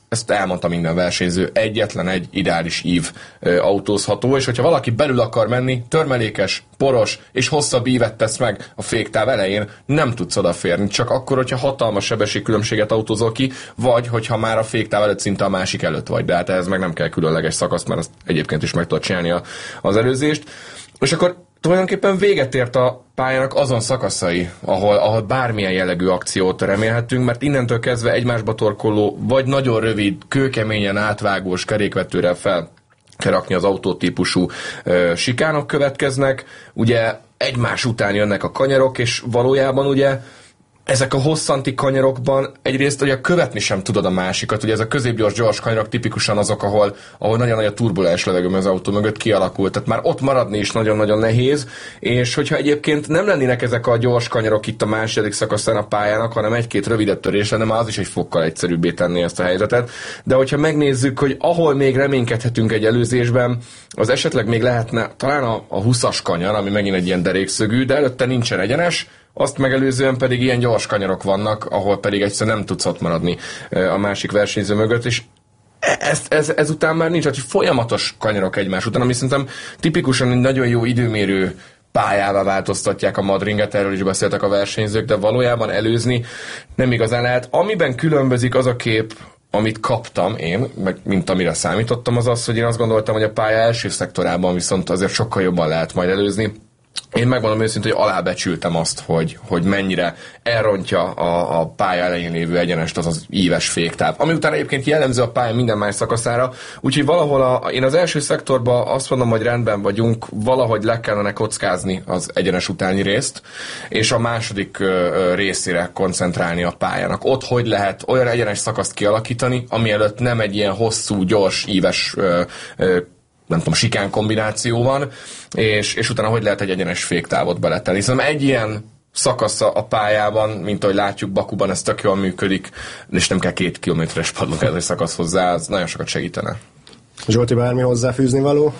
ezt elmondta minden versenyző, egyetlen egy ideális ív ö, autózható, és hogyha valaki belül akar menni, törmelékes, poros és hosszabb ívet tesz meg a féktáv elején, nem tudsz odaférni, csak akkor, hogyha hatalmas sebességkülönbséget autózol ki, vagy hogyha már a féktáv előtt szinte a másik előtt vagy, de hát ehhez meg nem kell különleges szakasz, mert azt egyébként is meg tudod csinálni a, az előzést. És akkor tulajdonképpen véget ért a pályának azon szakaszai, ahol, ahol bármilyen jellegű akciót remélhetünk, mert innentől kezdve egymásba torkoló, vagy nagyon rövid, kőkeményen átvágós kerékvetőre fel kell rakni az autótípusú ö, sikánok következnek, ugye egymás után jönnek a kanyarok, és valójában ugye ezek a hosszanti kanyarokban egyrészt ugye követni sem tudod a másikat, ugye ez a középgyors gyors kanyarok tipikusan azok, ahol, ahol nagyon nagy a turbulens levegő az autó mögött kialakult, tehát már ott maradni is nagyon-nagyon nehéz, és hogyha egyébként nem lennének ezek a gyors kanyarok itt a második szakaszán a pályának, hanem egy-két rövidebb törés lenne, már az is egy fokkal egyszerűbbé tenni ezt a helyzetet, de hogyha megnézzük, hogy ahol még reménykedhetünk egy előzésben, az esetleg még lehetne talán a, a húszas kanyar, ami megint egy ilyen derékszögű, de előtte nincsen egyenes, azt megelőzően pedig ilyen gyors kanyarok vannak, ahol pedig egyszerűen nem tudsz ott maradni a másik versenyző mögött, és ez, ez, ezután már nincs, hogy folyamatos kanyarok egymás után, ami szerintem tipikusan egy nagyon jó időmérő pályává változtatják a Madringet, erről is beszéltek a versenyzők, de valójában előzni nem igazán lehet. Amiben különbözik az a kép, amit kaptam én, meg mint amire számítottam, az az, hogy én azt gondoltam, hogy a pálya első szektorában viszont azért sokkal jobban lehet majd előzni. Én megmondom őszintén, hogy alábecsültem azt, hogy, hogy mennyire elrontja a, a pálya elején lévő egyenest az az íves féktáv. Ami után egyébként jellemző a pálya minden más szakaszára, úgyhogy valahol a, én az első szektorban azt mondom, hogy rendben vagyunk, valahogy le kellene kockázni az egyenes utáni részt, és a második ö, részére koncentrálni a pályának. Ott hogy lehet olyan egyenes szakaszt kialakítani, ami előtt nem egy ilyen hosszú, gyors, íves ö, ö, nem tudom, sikán kombináció van, és, és utána hogy lehet egy egyenes féktávot beletenni. Hiszen egy ilyen szakasza a pályában, mint ahogy látjuk Bakuban, ez tök jól működik, és nem kell két kilométeres padlók ez egy szakasz hozzá, az nagyon sokat segítene. Zsolti, bármi hozzáfűzni való?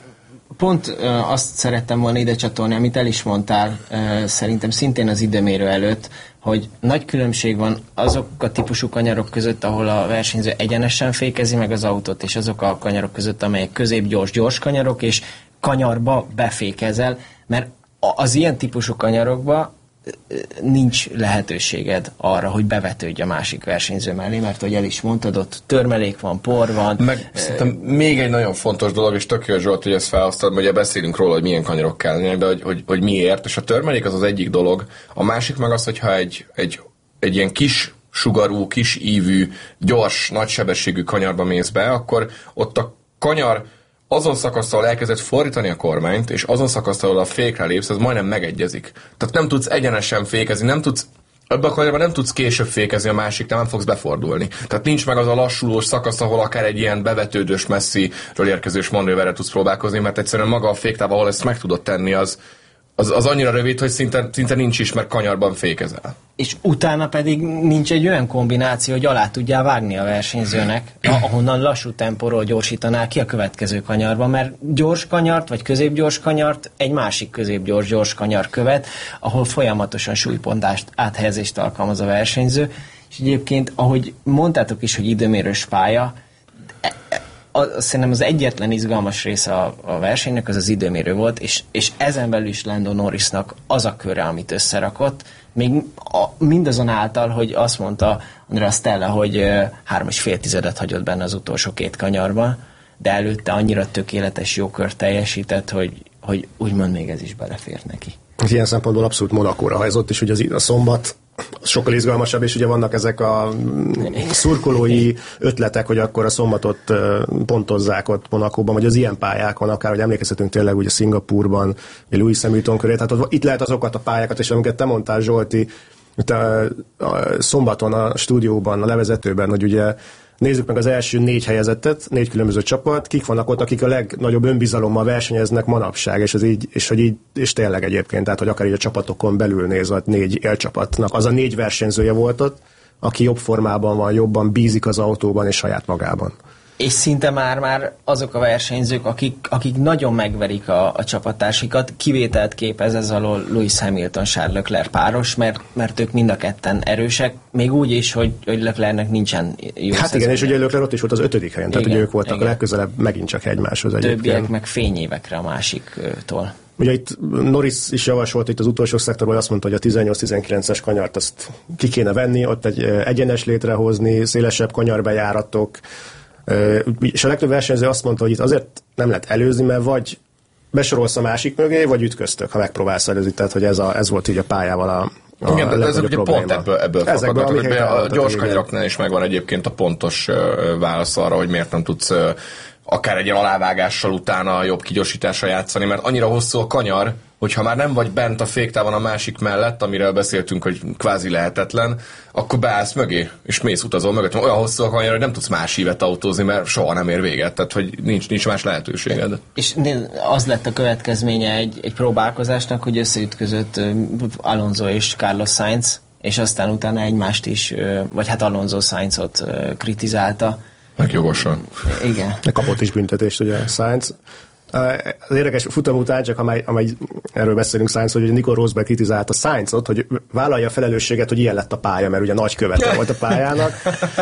Pont uh, azt szerettem volna ide csatolni, amit el is mondtál, uh, szerintem szintén az időmérő előtt, hogy nagy különbség van azok a típusú kanyarok között, ahol a versenyző egyenesen fékezi meg az autót, és azok a kanyarok között, amelyek középgyors, gyors kanyarok, és kanyarba befékezel, mert az ilyen típusú kanyarokba nincs lehetőséged arra, hogy bevetődj a másik versenyző mellé, mert hogy el is mondtad, ott törmelék van, por van. Meg szerintem még egy nagyon fontos dolog, és tök jó, Zsolt, hogy ezt felhoztad, ugye beszélünk róla, hogy milyen kanyarok kellene, de hogy, hogy, hogy miért, és a törmelék az az egyik dolog, a másik meg az, hogyha egy, egy, egy ilyen kis sugarú, kis ívű, gyors, nagysebességű kanyarba mész be, akkor ott a kanyar azon szakasztal elkezdett fordítani a kormányt, és azon szakasztal, a fékre lépsz, ez majdnem megegyezik. Tehát nem tudsz egyenesen fékezni, nem tudsz, ebben a kanyarban nem tudsz később fékezni a másik, nem fogsz befordulni. Tehát nincs meg az a lassulós szakasz, ahol akár egy ilyen bevetődős, messziről érkezős manőverre tudsz próbálkozni, mert egyszerűen maga a féktáv, ahol ezt meg tudod tenni, az, az, az annyira rövid, hogy szinte, szinte nincs is, mert kanyarban fékezel. És utána pedig nincs egy olyan kombináció, hogy alá tudjál vágni a versenyzőnek, ahonnan lassú tempóról gyorsítanál ki a következő kanyarba, mert gyors kanyart, vagy középgyors kanyart egy másik középgyors, gyors kanyar követ, ahol folyamatosan súlypontást, áthelyezést alkalmaz a versenyző. És egyébként, ahogy mondtátok is, hogy időmérős pálya, az, szerintem az egyetlen izgalmas része a, a versenynek az az időmérő volt, és, és ezen belül is Lando Norrisnak az a köre, amit összerakott, még a, mindazonáltal, hogy azt mondta Andrea Stella, hogy uh, három és fél tizedet hagyott benne az utolsó két kanyarban, de előtte annyira tökéletes jókört teljesített, hogy, hogy úgymond még ez is belefért neki. Ilyen szempontból abszolút Monakóra hajzott, és ugye az, a szombat sokkal izgalmasabb, és ugye vannak ezek a szurkolói ötletek, hogy akkor a szombatot pontozzák ott Monakóban, vagy az ilyen pályákon, akár, hogy emlékezhetünk tényleg ugye Szingapúrban, vagy Lewis Hamilton köré, tehát ott, itt lehet azokat a pályákat, és amiket te mondtál, Zsolti, a, a szombaton a stúdióban, a levezetőben, hogy ugye nézzük meg az első négy helyezettet, négy különböző csapat, kik vannak ott, akik a legnagyobb önbizalommal versenyeznek manapság, és, az így, és, hogy így, és tényleg egyébként, tehát hogy akár így a csapatokon belül nézve, négy élcsapatnak, az a négy versenyzője volt ott, aki jobb formában van, jobban bízik az autóban és saját magában. és szinte már-már azok a versenyzők, akik, akik nagyon megverik a, a csapattársikat, kivételt képez ez alól Lewis Hamilton, Charles Leclerc páros, mert, mert ők mind a ketten erősek, még úgy is, hogy, hogy Leclercnek nincsen jó Hát igen, és ugye Leclerc ott is volt az ötödik helyen, tehát igen, ugye ők voltak igen. a legközelebb megint csak egymáshoz egyébként. Többiek meg fényévekre a másiktól. Ugye itt Norris is javasolt itt az utolsó szektorban, azt mondta, hogy a tizennyolc tizenkilences kanyart azt ki kéne venni, ott egy egyenes létrehozni, szélesebb kanyarbejáratok, és a legtöbb versenyző azt mondta, hogy itt azért nem lehet előzni, mert vagy besorolsz a másik mögé, vagy ütköztök, ha megpróbálsz előzni, tehát hogy ez, a, ez volt így a pályával a A Igen, de ez ugye pont ebből, ebből fakadnak, hogy a gyors kanyaraknál is megvan egyébként a pontos válasz arra, hogy miért nem tudsz akár egy alávágással utána jobb kigyorsításra játszani, mert annyira hosszú a kanyar, hogyha már nem vagy bent a féktávon a másik mellett, amiről beszéltünk, hogy kvázi lehetetlen, akkor beállsz mögé, és mész utazol mögött. Olyan hosszú a kanyar, hogy nem tudsz más hívet autózni, mert soha nem ér véget, tehát hogy nincs, nincs más lehetőséged. És az lett a következménye egy, egy próbálkozásnak, hogy összeütközött Alonso és Carlos Sainz, és aztán utána egymást is, vagy hát Alonso Sainzot kritizálta. Meg jogosan. Igen. Kapott is büntetést, ugye Sainz. Az érdekes futam után, csak amely, amely erről beszélünk Sainz, hogy Nico Rosberg kritizálta Sainzot, hogy vállalja a felelősséget, hogy ilyen lett a pálya, mert ugye nagy követe volt a pályának.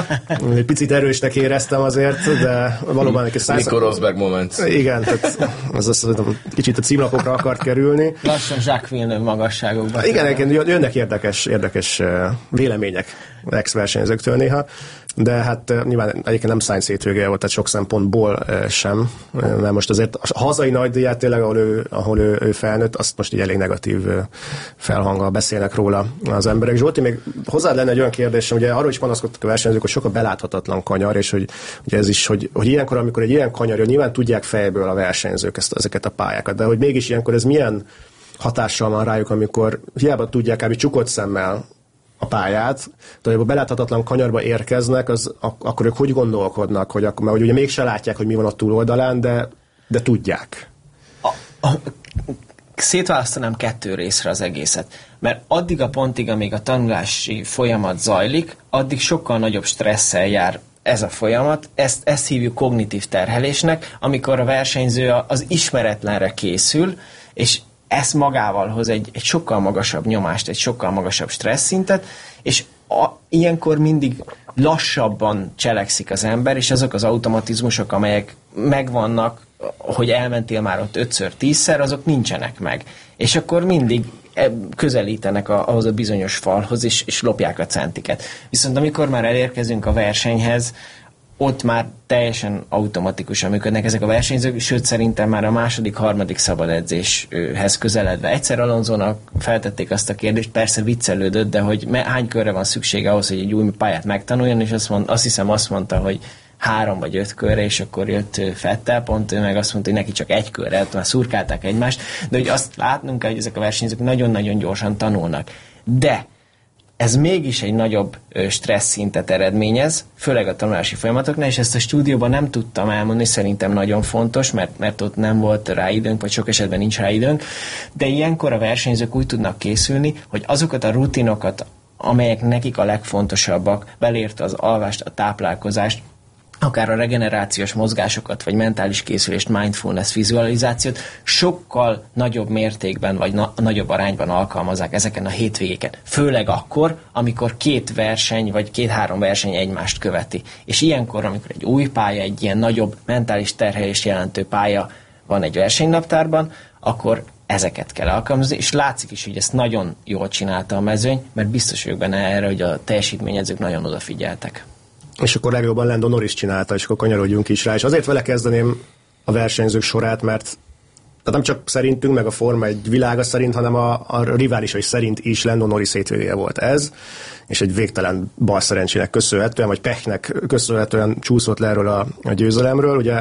Egy picit erősnek éreztem azért, de valóban neki Sainz... Nico Rosberg moment. Igen, tehát az, az, az kicsit a címlapokra akart kerülni. Lassan Jacques Villeneuve magasságokban. Igen, egyébként jönnek érdekes, érdekes vélemények ex-versenyzőktől néha. De hát nyilván egyébként nem Sainz hétvége volt, tehát sok szempontból sem. Mert most azért a hazai nagydíját tényleg, ahol ő, ahol ő, ő felnőtt, azt most így elég negatív felhanggal beszélnek róla az emberek. Zsolti, még hozzád lenne egy olyan kérdésem, ugye arról is panaszkodtak a versenyzők, hogy sokkal beláthatatlan kanyar, és hogy ugye ez is, hogy, hogy ilyenkor, amikor egy ilyen kanyar jön, nyilván tudják fejből a versenyzők ezt, ezeket a pályákat, de hogy mégis ilyenkor ez milyen hatással van rájuk, amikor hiába tudják kb. Csukott szemmel a pályát, de ha beláthatatlan kanyarba érkeznek, az, ak- akkor ők hogy gondolkodnak, hogy akkor, mert hogy ugye mégse látják, hogy mi van a túloldalán, de, de tudják. A, a, szétválasztanám kettő részre az egészet, mert addig a pontig, amíg a tanulási folyamat zajlik, addig sokkal nagyobb stresszel jár ez a folyamat, ezt, ezt hívjuk kognitív terhelésnek, amikor a versenyző az ismeretlenre készül, és ez magával hoz egy, egy sokkal magasabb nyomást, egy sokkal magasabb stressz szintet, és a, ilyenkor mindig lassabban cselekszik az ember, és azok az automatizmusok, amelyek megvannak, hogy elmentél már ott ötször, tízszer, azok nincsenek meg. És akkor mindig közelítenek a, ahhoz a bizonyos falhoz, és, és lopják a centiket. Viszont amikor már elérkezünk a versenyhez, ott már teljesen automatikusan működnek ezek a versenyzők, sőt szerintem már a második, harmadik szabad edzéshez közeledve. Egyszer Alonsónak feltették azt a kérdést, persze viccelődött, de hogy hány körre van szüksége ahhoz, hogy egy új pályát megtanuljon, és azt, mond, azt hiszem azt mondta, hogy három vagy öt körre, és akkor jött Vettel, pont ő meg azt mondta, hogy neki csak egy körre, már szurkálták egymást, de hogy azt látnunk kell, hogy ezek a versenyzők nagyon-nagyon gyorsan tanulnak. De ez mégis egy nagyobb stressz szintet eredményez, főleg a tanulási folyamatoknál, és ezt a stúdióban nem tudtam elmondani, szerintem nagyon fontos, mert, mert ott nem volt rá időnk, vagy sok esetben nincs rá időnk, de ilyenkor a versenyzők úgy tudnak készülni, hogy azokat a rutinokat, amelyek nekik a legfontosabbak, belérte az alvást, a táplálkozást, akár a regenerációs mozgásokat, vagy mentális készülést, mindfulness, vizualizációt sokkal nagyobb mértékben, vagy na- nagyobb arányban alkalmazzák ezeken a hétvégéken. Főleg akkor, amikor két verseny, vagy két-három verseny egymást követi. És ilyenkor, amikor egy új pálya, egy ilyen nagyobb mentális terhelést jelentő pálya van egy versenynaptárban, akkor ezeket kell alkalmazni, és látszik is, hogy ezt nagyon jól csinálta a mezőny, mert biztos vagyok benne erre, hogy a teljesítményezők nagyon odafigyeltek. És akkor legjobban Lando Norris csinálta, és akkor kanyarodjunk is rá. És azért vele kezdeném a versenyzők sorát, mert tehát nem csak szerintünk, meg a Forma egy világa szerint, hanem a, a riválisai szerint is Lando Norris hétvégéje volt ez, és egy végtelen bal szerencsének köszönhetően, vagy pechnek köszönhetően csúszott le erről a, a győzelemről. Ugye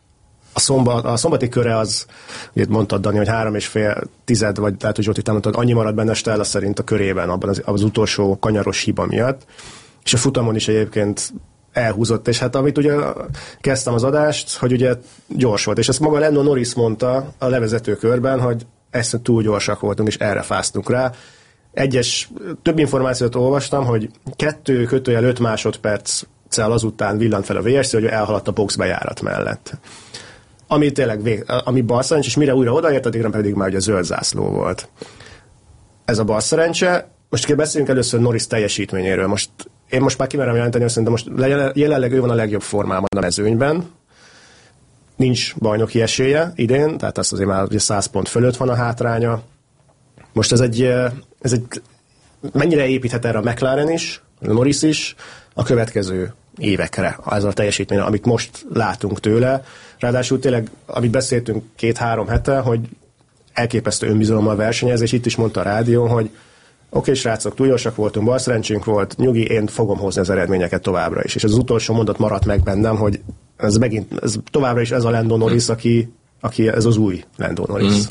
a, szombat, a szombati köre az, ugye mondtad, Dani, hogy három és fél tized, vagy lehet, hogy Zsolti mondtad, annyi maradt benne Stella szerint a körében, abban az, az utolsó kanyaros hiba miatt. És a futamon is egyébként elhúzott, és hát amit ugye kezdtem az adást, hogy ugye gyors volt, és ezt maga Lando Norris mondta a levezető körben, hogy ezt túl gyorsak voltunk, és erre fáztunk rá. Egyes, több információt olvastam, hogy kettő kötőjel öt másodperc perccel azután villant fel a vé es cé, hogy elhaladt a boxbejárat mellett. Ami tényleg vég, ami balszerencs, és mire újra odaért, addigra pedig már ugye zöld zászló volt. Ez a balszerencse. Most beszéljünk először Norris teljesítményéről. Most, én most már kimerem jelenteni, hogy szerintem most jelenleg ő van a legjobb formában a mezőnyben. Nincs bajnoki esélye idén, tehát azt azért már száz pont fölött van a hátránya. Most ez egy, ez egy mennyire építhet erre a McLaren is, a Norris is a következő évekre, ez a teljesítmény, amit most látunk tőle. Ráadásul tényleg, amit beszéltünk két-három hete, hogy elképesztő önbizalommal versenyez, és itt is mondta a rádión, hogy oké, okay, srácok, túl gyorsak voltunk, bal szerencsénk volt, nyugi, én fogom hozni az eredményeket továbbra is. És az utolsó mondat maradt meg bennem, hogy ez megint, ez továbbra is ez a Lando Norris, aki, aki ez az új Lando Norris. Mm.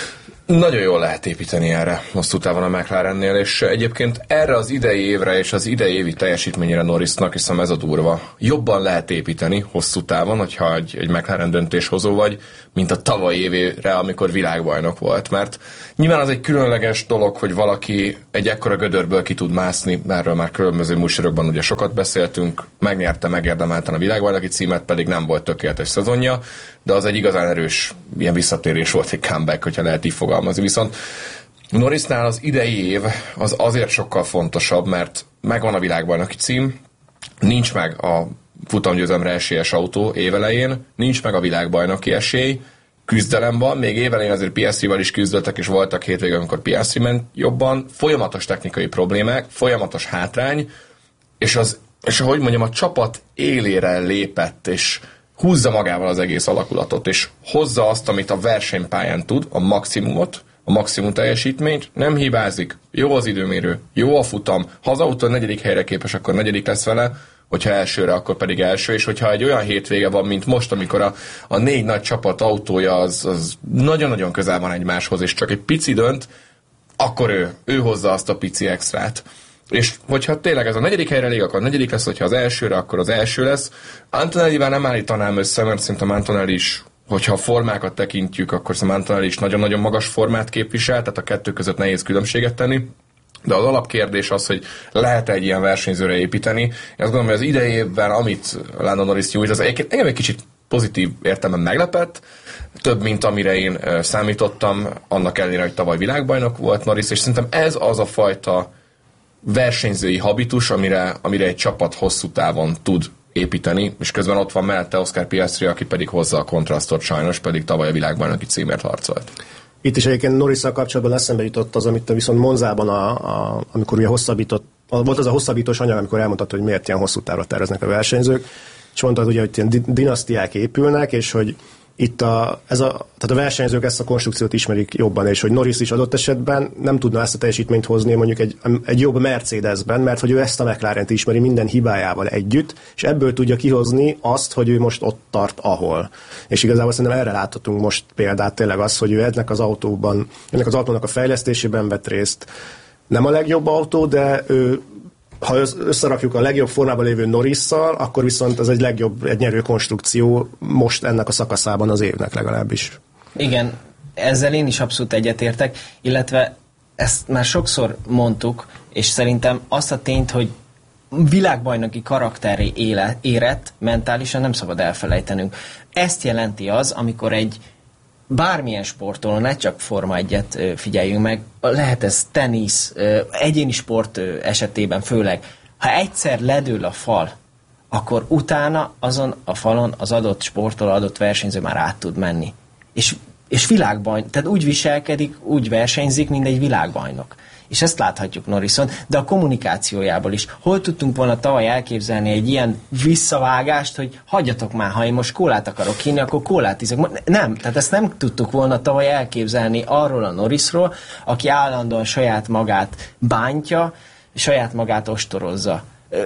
Nagyon jól lehet építeni erre hosszú távon a McLarennél, és egyébként erre az idei évre és az idei évi teljesítményére Norrisnak, hiszem ez a durva, jobban lehet építeni hosszú távon, hogyha egy, egy McLaren döntéshozó vagy, mint a tavalyi évére, amikor világbajnok volt, mert nyilván az egy különleges dolog, hogy valaki egy ekkora gödörből ki tud mászni, erről már különböző műsorokban ugye sokat beszéltünk, megnyerte, megérdemelten a világbajnoki címet, pedig nem volt tökéletes szezonja, de az egy igazán erős ilyen visszatérés volt, egy comeback, hogyha lehet így fogalmazni. Viszont Norrisnál az idei év az azért sokkal fontosabb, mert megvan a világbajnoki cím, nincs meg a futamgyőzelemre esélyes autó évelején, nincs meg a világbajnoki esély, küzdelem van, még évelején azért Piastrival is küzdöttek, és voltak hétvégén, amikor Piastri ment jobban, folyamatos technikai problémák, folyamatos hátrány, és az, és ahogy mondjam, a csapat élére lépett, és húzza magával az egész alakulatot, és hozza azt, amit a versenypályán tud, a maximumot, a maximum teljesítményt, nem hibázik, jó az időmérő, jó a futam, ha az autó negyedik helyre képes, akkor negyedik lesz vele, hogyha elsőre, akkor pedig első, és hogyha egy olyan hétvége van, mint most, amikor a, a négy nagy csapat autója az, az nagyon-nagyon közel van egymáshoz, és csak egy pici dönt, akkor ő, ő hozza azt a pici extrát. És hogyha tényleg ez a negyedik helyre lég, akkor a negyedik lesz, hogyha az elsőre, akkor az első lesz. Antonellivel nem állítanám össze, mert szerintem Antonelli is, hogyha a formákat tekintjük, akkor szerintem Antonelli is nagyon-nagyon magas formát képvisel, tehát a kettő között nehéz különbséget tenni. De az alapkérdés az, hogy lehet egy ilyen versenyzőre építeni. Én azt gondolom, hogy az idei évben, amit Lando Norris nyújt, az engem egy kicsit pozitív értelemben meglepett, több, mint amire én számítottam, annak ellenére, hogy tavaly világbajnok volt Norris, és szerintem ez az a fajta versenyzői habitus, amire, amire egy csapat hosszú távon tud építeni, és közben ott van mellette Oscar Piastri, aki pedig hozza a kontrasztot, sajnos pedig tavaly a világbajnoki címért harcolt. Itt is egyébként Norrisszal kapcsolatban eszembe jutott az, amit viszont Monzában, a, a, amikor ugye hosszabbított, volt az a hosszabbítós anyag, amikor elmondtad, hogy miért ilyen hosszú távra terveznek a versenyzők, és mondtad ugye, hogy ilyen dinasztiák épülnek, és hogy itt a, ez a, tehát a versenyzők ezt a konstrukciót ismerik jobban, és hogy Norris is adott esetben nem tudna ezt a teljesítményt hozni mondjuk egy, egy jobb Mercedesben, mert hogy ő ezt a McLarent ismeri minden hibájával együtt, és ebből tudja kihozni azt, hogy ő most ott tart, ahol. És igazából szerintem erre láthatunk most példát, tényleg az, hogy ő ennek az autóban, ennek az autónak a fejlesztésében vett részt. Nem a legjobb autó, de ő, ha összerakjuk a legjobb formában lévő Norrisszal, akkor viszont ez egy legjobb, egy nyerő konstrukció most ennek a szakaszában az évnek legalábbis. Igen, ezzel én is abszolút egyetértek, illetve ezt már sokszor mondtuk, és szerintem azt a tényt, hogy világbajnoki karakteré éle, érett, mentálisan nem szabad elfelejtenünk. Ezt jelenti az, amikor egy bármilyen sportoló, ne csak Forma egyet figyeljünk meg, lehet ez tenisz, egyéni sport esetében főleg, ha egyszer ledől a fal, akkor utána azon a falon az adott sportoló, adott versenyző már át tud menni. És, és világbajnok, tehát úgy viselkedik, úgy versenyzik, mint egy világbajnok. És ezt láthatjuk Norrison, de a kommunikációjából is. Hol tudtunk volna tavaly elképzelni egy ilyen visszavágást, hogy hagyjatok már, ha én most kólát akarok hinni, akkor kólát iszok. Nem, tehát ezt nem tudtuk volna tavaly elképzelni arról a Norrisról, aki állandóan saját magát bántja, saját magát ostorozza.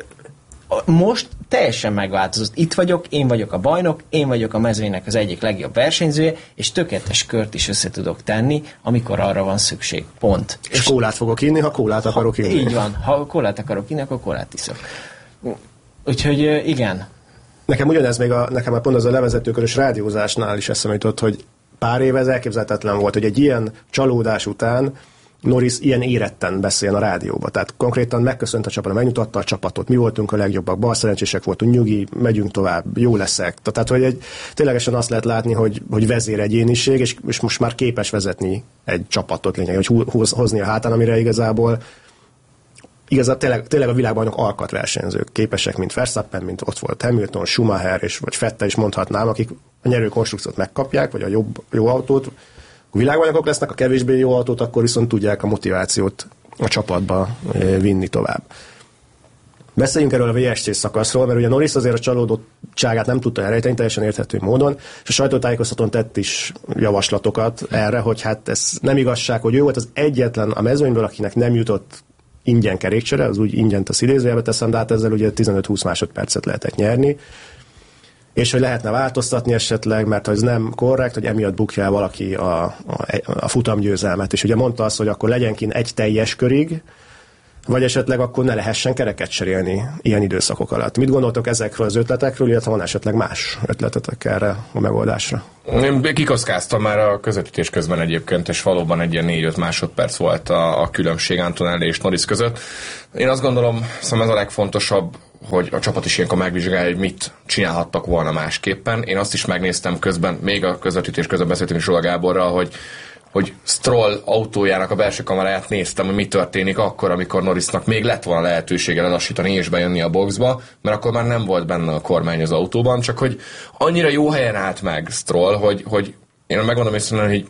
Most teljesen megváltozott. Itt vagyok, én vagyok a bajnok, én vagyok a mezőnynek az egyik legjobb versenyzője, és tökéletes kört is össze tudok tenni, amikor arra van szükség. Pont. És, és kólát fogok inni, ha kólát akarok inni. Így van. Ha kólát akarok inni, akkor kólát iszok. Úgyhogy igen. Nekem ugyanez még a, nekem pont az a levezetőkörös rádiózásnál is eszembe jutott, hogy pár éve ez elképzelhetetlen volt, hogy egy ilyen csalódás után Norris ilyen éretten beszél a rádióba. Tehát konkrétan megköszönt a csapatot, megnyugtatta a csapatot, mi voltunk a legjobbak, bal szerencsések voltunk, nyugi, megyünk tovább, jó leszek. Tehát, hogy egy, ténylegesen azt lehet látni, hogy, hogy vezéregyéniség, és, és most már képes vezetni egy csapatot lényeg, hogy hozni a hátán, amire igazából Igazán tényleg, tényleg a világbajnok alkatversenyzők képesek, mint Verstappen, mint ott volt Hamilton, Schumacher, és vagy Vettel is mondhatnám, akik a nyerő konstrukciót megkapják, vagy a jobb, jó autót, a világbajnokok lesznek, a kevésbé jó autót, akkor viszont tudják a motivációt a csapatba vinni tovább. Beszéljünk erről a vé es cé szakaszról, mert ugye Norris azért a csalódottságát nem tudta elrejteni teljesen érthető módon, és a sajtótájékoztatón tett is javaslatokat erre, hogy hát ez nem igazság, hogy ő volt az egyetlen a mezőnyből, akinek nem jutott ingyen kerékcsere, az úgy ingyen a idézőjelbe teszem, de hát ezzel ugye tizenöt-húsz másodpercet lehetett nyerni, és hogy lehetne változtatni esetleg, mert ha ez nem korrekt, hogy emiatt bukja el valaki a, a, a futamgyőzelmet. És ugye mondta azt, hogy akkor legyen kint egy teljes körig, vagy esetleg akkor ne lehessen kereket cserélni ilyen időszakok alatt. Mit gondoltok ezekről az ötletekről, illetve van esetleg más ötletetek erre a megoldásra? Én kikockáztam már a közvetítés közben egyébként, és valóban egy ilyen négy-öt másodperc volt a, a különbség Antonelli és Norris között. Én azt gondolom, szóval ez a legfontosabb, hogy a csapat is ilyenkor megvizsgálja, hogy mit csinálhattak volna másképpen. Én azt is megnéztem közben, még a közvetítés közben beszéltünk is Zsola Gáborral, hogy hogy Stroll autójának a belső kameráját néztem, hogy mi történik akkor, amikor Norrisnak még lett volna lehetősége lelassítani és bejönni a boxba, mert akkor már nem volt benne a kormány az autóban, csak hogy annyira jó helyen állt meg Stroll, hogy, hogy én megmondom észre, hogy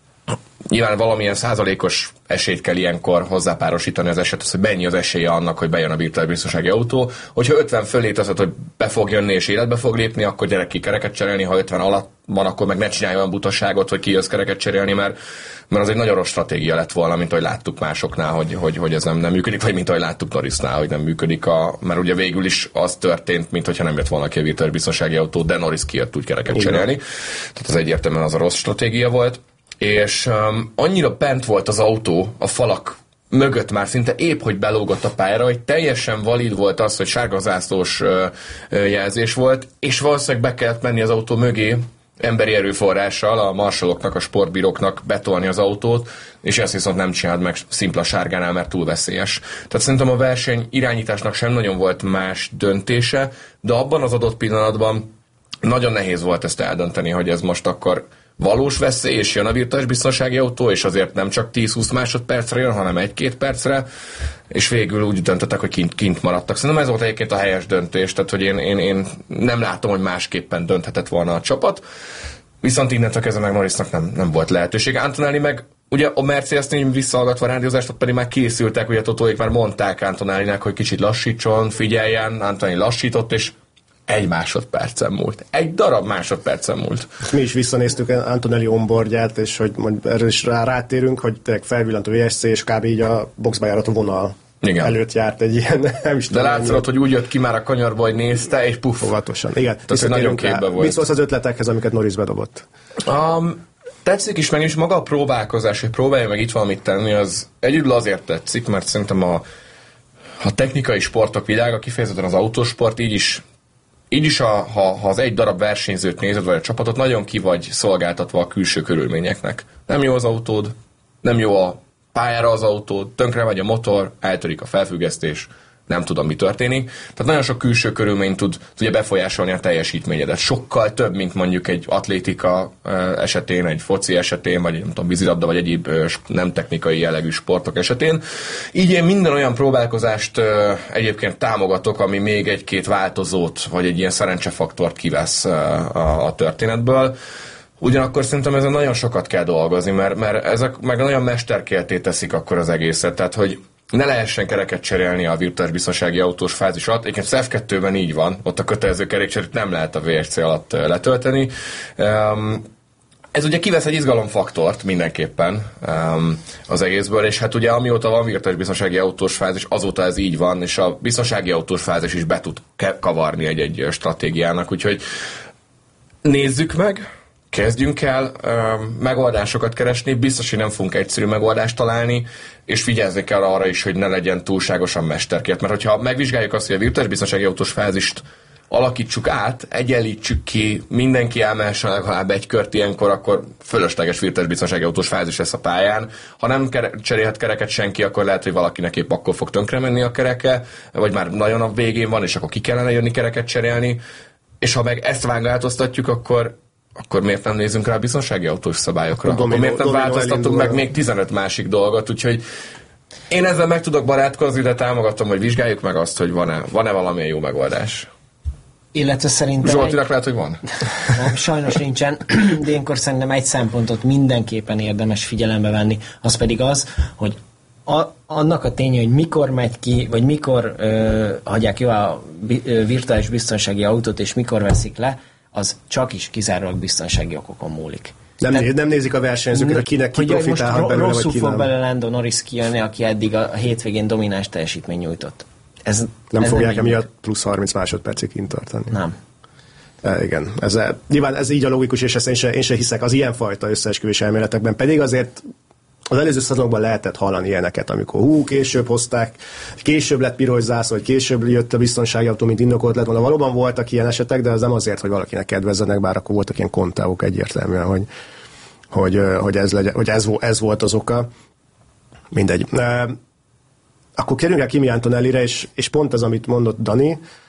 nyilván valamilyen százalékos esélyt kell ilyenkor hozzápárosítani az esethez, hogy mennyi az esélye annak, hogy bejön a virtuális biztonsági autó. Hogyha ötven fölé teszed, hogy be fog jönni és életbe fog lépni, akkor gyerek ki kereket cserélni, ha ötven alatt van, akkor meg ne csinálj olyan butaságot, hogy ki jössz kereket cserélni, mert, mert az egy nagyon rossz stratégia lett volna, mint ahogy láttuk másoknál, hogy, hogy, hogy ez nem, nem működik, vagy mint ahogy láttuk Norrisnál, hogy nem működik, a, mert ugye végül is az történt, mint hogyha nem jött volna ki a virtuális biztonsági autó, de Norris kijött úgy kereket cserélni. Tehát az egyértelműen az a rossz stratégia volt. És um, annyira bent volt az autó a falak mögött már szinte épp, hogy belógott a pályára, hogy teljesen valid volt az, hogy sárga zászlós uh, jelzés volt, és valószínűleg be kellett menni az autó mögé emberi erőforrással, a marsaloknak, a sportbíróknak betolni az autót, és ezt viszont nem csináld meg szimpla sárgánál, mert túl veszélyes. Tehát szerintem a verseny irányításnak sem nagyon volt más döntése, de abban az adott pillanatban nagyon nehéz volt ezt eldönteni, hogy ez most akkor valós veszély, és jön a virtuális biztonsági autó, és azért nem csak tíz-húsz másodpercre jön, hanem egy-két percre, és végül úgy döntöttek, hogy kint, kint maradtak. Szerintem ez volt egyébként a helyes döntés, tehát hogy én, én, én nem látom, hogy másképpen dönthetett volna a csapat, viszont innentől kezdve meg Norrisnak nem, nem volt lehetőség. Antonelli meg ugye a Mercedes-nél visszahallgatva a rádiózást, ott pedig már készültek, ugye Totóik már mondták Antonellinek, hogy kicsit lassítson, figyeljen, Antonelli lassított, és egy másodpercen múlt. Egy darab másodpercen múlt. Mi is visszanéztük Antonelli onboardját, és hogy erre is rá, rátérünk, hogy tényleg felvillant a vé es cé, és kb. Így a boxba járató vonal igen. előtt járt egy ilyen, nem is de látszott, hogy úgy jött ki már a kanyarba, hogy nézte, és puff. Fogatosan. Igen. Tehát nagyon képbe volt. Mit szólsz az ötletekhez, amiket Norris bedobott? Um, tetszik is, meg is maga a próbálkozás, hogy próbálja meg itt valamit tenni, az egyedül azért tetszik, mert szerintem a, a technikai sportok világa, kifejezetten az autósport, így is Így is, a, ha, ha az egy darab versenyzőt nézed, vagy a csapatot, nagyon ki vagy szolgáltatva a külső körülményeknek. Nem jó az autód, nem jó a pályára az autód, tönkre vagy a motor, eltörik a felfüggesztés, nem tudom, mi történik. Tehát nagyon sok külső körülmény tud, tudja befolyásolni a teljesítményedet. Sokkal több, mint mondjuk egy atlétika esetén, egy foci esetén, vagy nem tudom, vízilabda, vagy egyéb nem technikai jellegű sportok esetén. Így én minden olyan próbálkozást egyébként támogatok, ami még egy-két változót, vagy egy ilyen szerencsefaktort kivesz a, a történetből. Ugyanakkor szerintem ezen nagyon sokat kell dolgozni, mert, mert ezek meg nagyon mesterkélté teszik akkor az egészet. Tehát, hogy ne lehessen kereket cserélni a virtuális biztonsági autós fázis alatt. Egyébként az ef kettőben így van, ott a kötelező kerékcserét nem lehet a vé es cé alatt letölteni. Ez ugye kivesz egy izgalomfaktort mindenképpen az egészből, és hát ugye amióta van virtuális biztonsági autós fázis, azóta ez így van, és a biztonsági autós fázis is be tud kavarni egy-egy stratégiának, úgyhogy nézzük meg, kezdjünk el ö, megoldásokat keresni, biztos, hogy nem fogunk egyszerű megoldást találni, és figyelzni kell arra is, hogy ne legyen túlságosan mesterkért, mert hogyha megvizsgáljuk azt, hogy a virtuális biztonsági autós fázist alakítsuk át, egyenlítsük ki, mindenki elmehessen legalább egy kört ilyenkor, akkor fölösleges virtuális biztonsági autós fázis lesz a pályán. Ha nem kere- cserélhet kereket senki, akkor lehet, hogy valakinek épp akkor fog tönkre menni a kereke, vagy már nagyon a végén van, és akkor ki kellene jönni kereket cserélni. És ha meg ezt változtatjuk, akkor akkor miért nem nézzünk rá a biztonsági autós szabályokra? Domino, akkor miért nem változtatunk meg még tizenöt másik dolgot? Úgyhogy én ezzel meg tudok barátkozni, de támogatom, hogy vizsgáljuk meg azt, hogy van-e, van-e valamilyen jó megoldás. Illetve szerintem... Zsoltinak egy... lehet, hogy van? Sajnos nincsen, de ilyenkor szerintem egy szempontot mindenképpen érdemes figyelembe venni, az pedig az, hogy a, annak a ténye, hogy mikor megy ki, vagy mikor ö, hagyják jó a virtuális biztonsági autót, és mikor veszik le, az csak is kizárólag biztonsági okokon múlik. Nem, Tehát, nem nézik a versenyzőket, hogy kinek ki profitálhat belőle, vagy ki rosszul fog bele Lando Norris kijönni, aki eddig a hétvégén domináns teljesítmény nyújtott. Ez, nem ez fogják emiatt plusz harminc másodpercig kint tartani. Nem. E, igen. Ez, nyilván ez így a logikus, és ezt én se, én se hiszek az ilyenfajta összeesküvés elméletekben, pedig azért az előző szezonban lehetett hallani ilyeneket, amikor hú, később hozták, később lett piros zászló, vagy később jött a biztonsági autó, mint indokolt lett volna. Valóban voltak ilyen esetek, de az nem azért, hogy valakinek kedvezzenek, bár akkor voltak ilyen kontáok egyértelműen, hogy, hogy, hogy, ez, legyen, hogy ez, ez volt az oka. Mindegy. Akkor kerüljünk el Kimi Antonellire, és, és pont az, amit mondott Dani,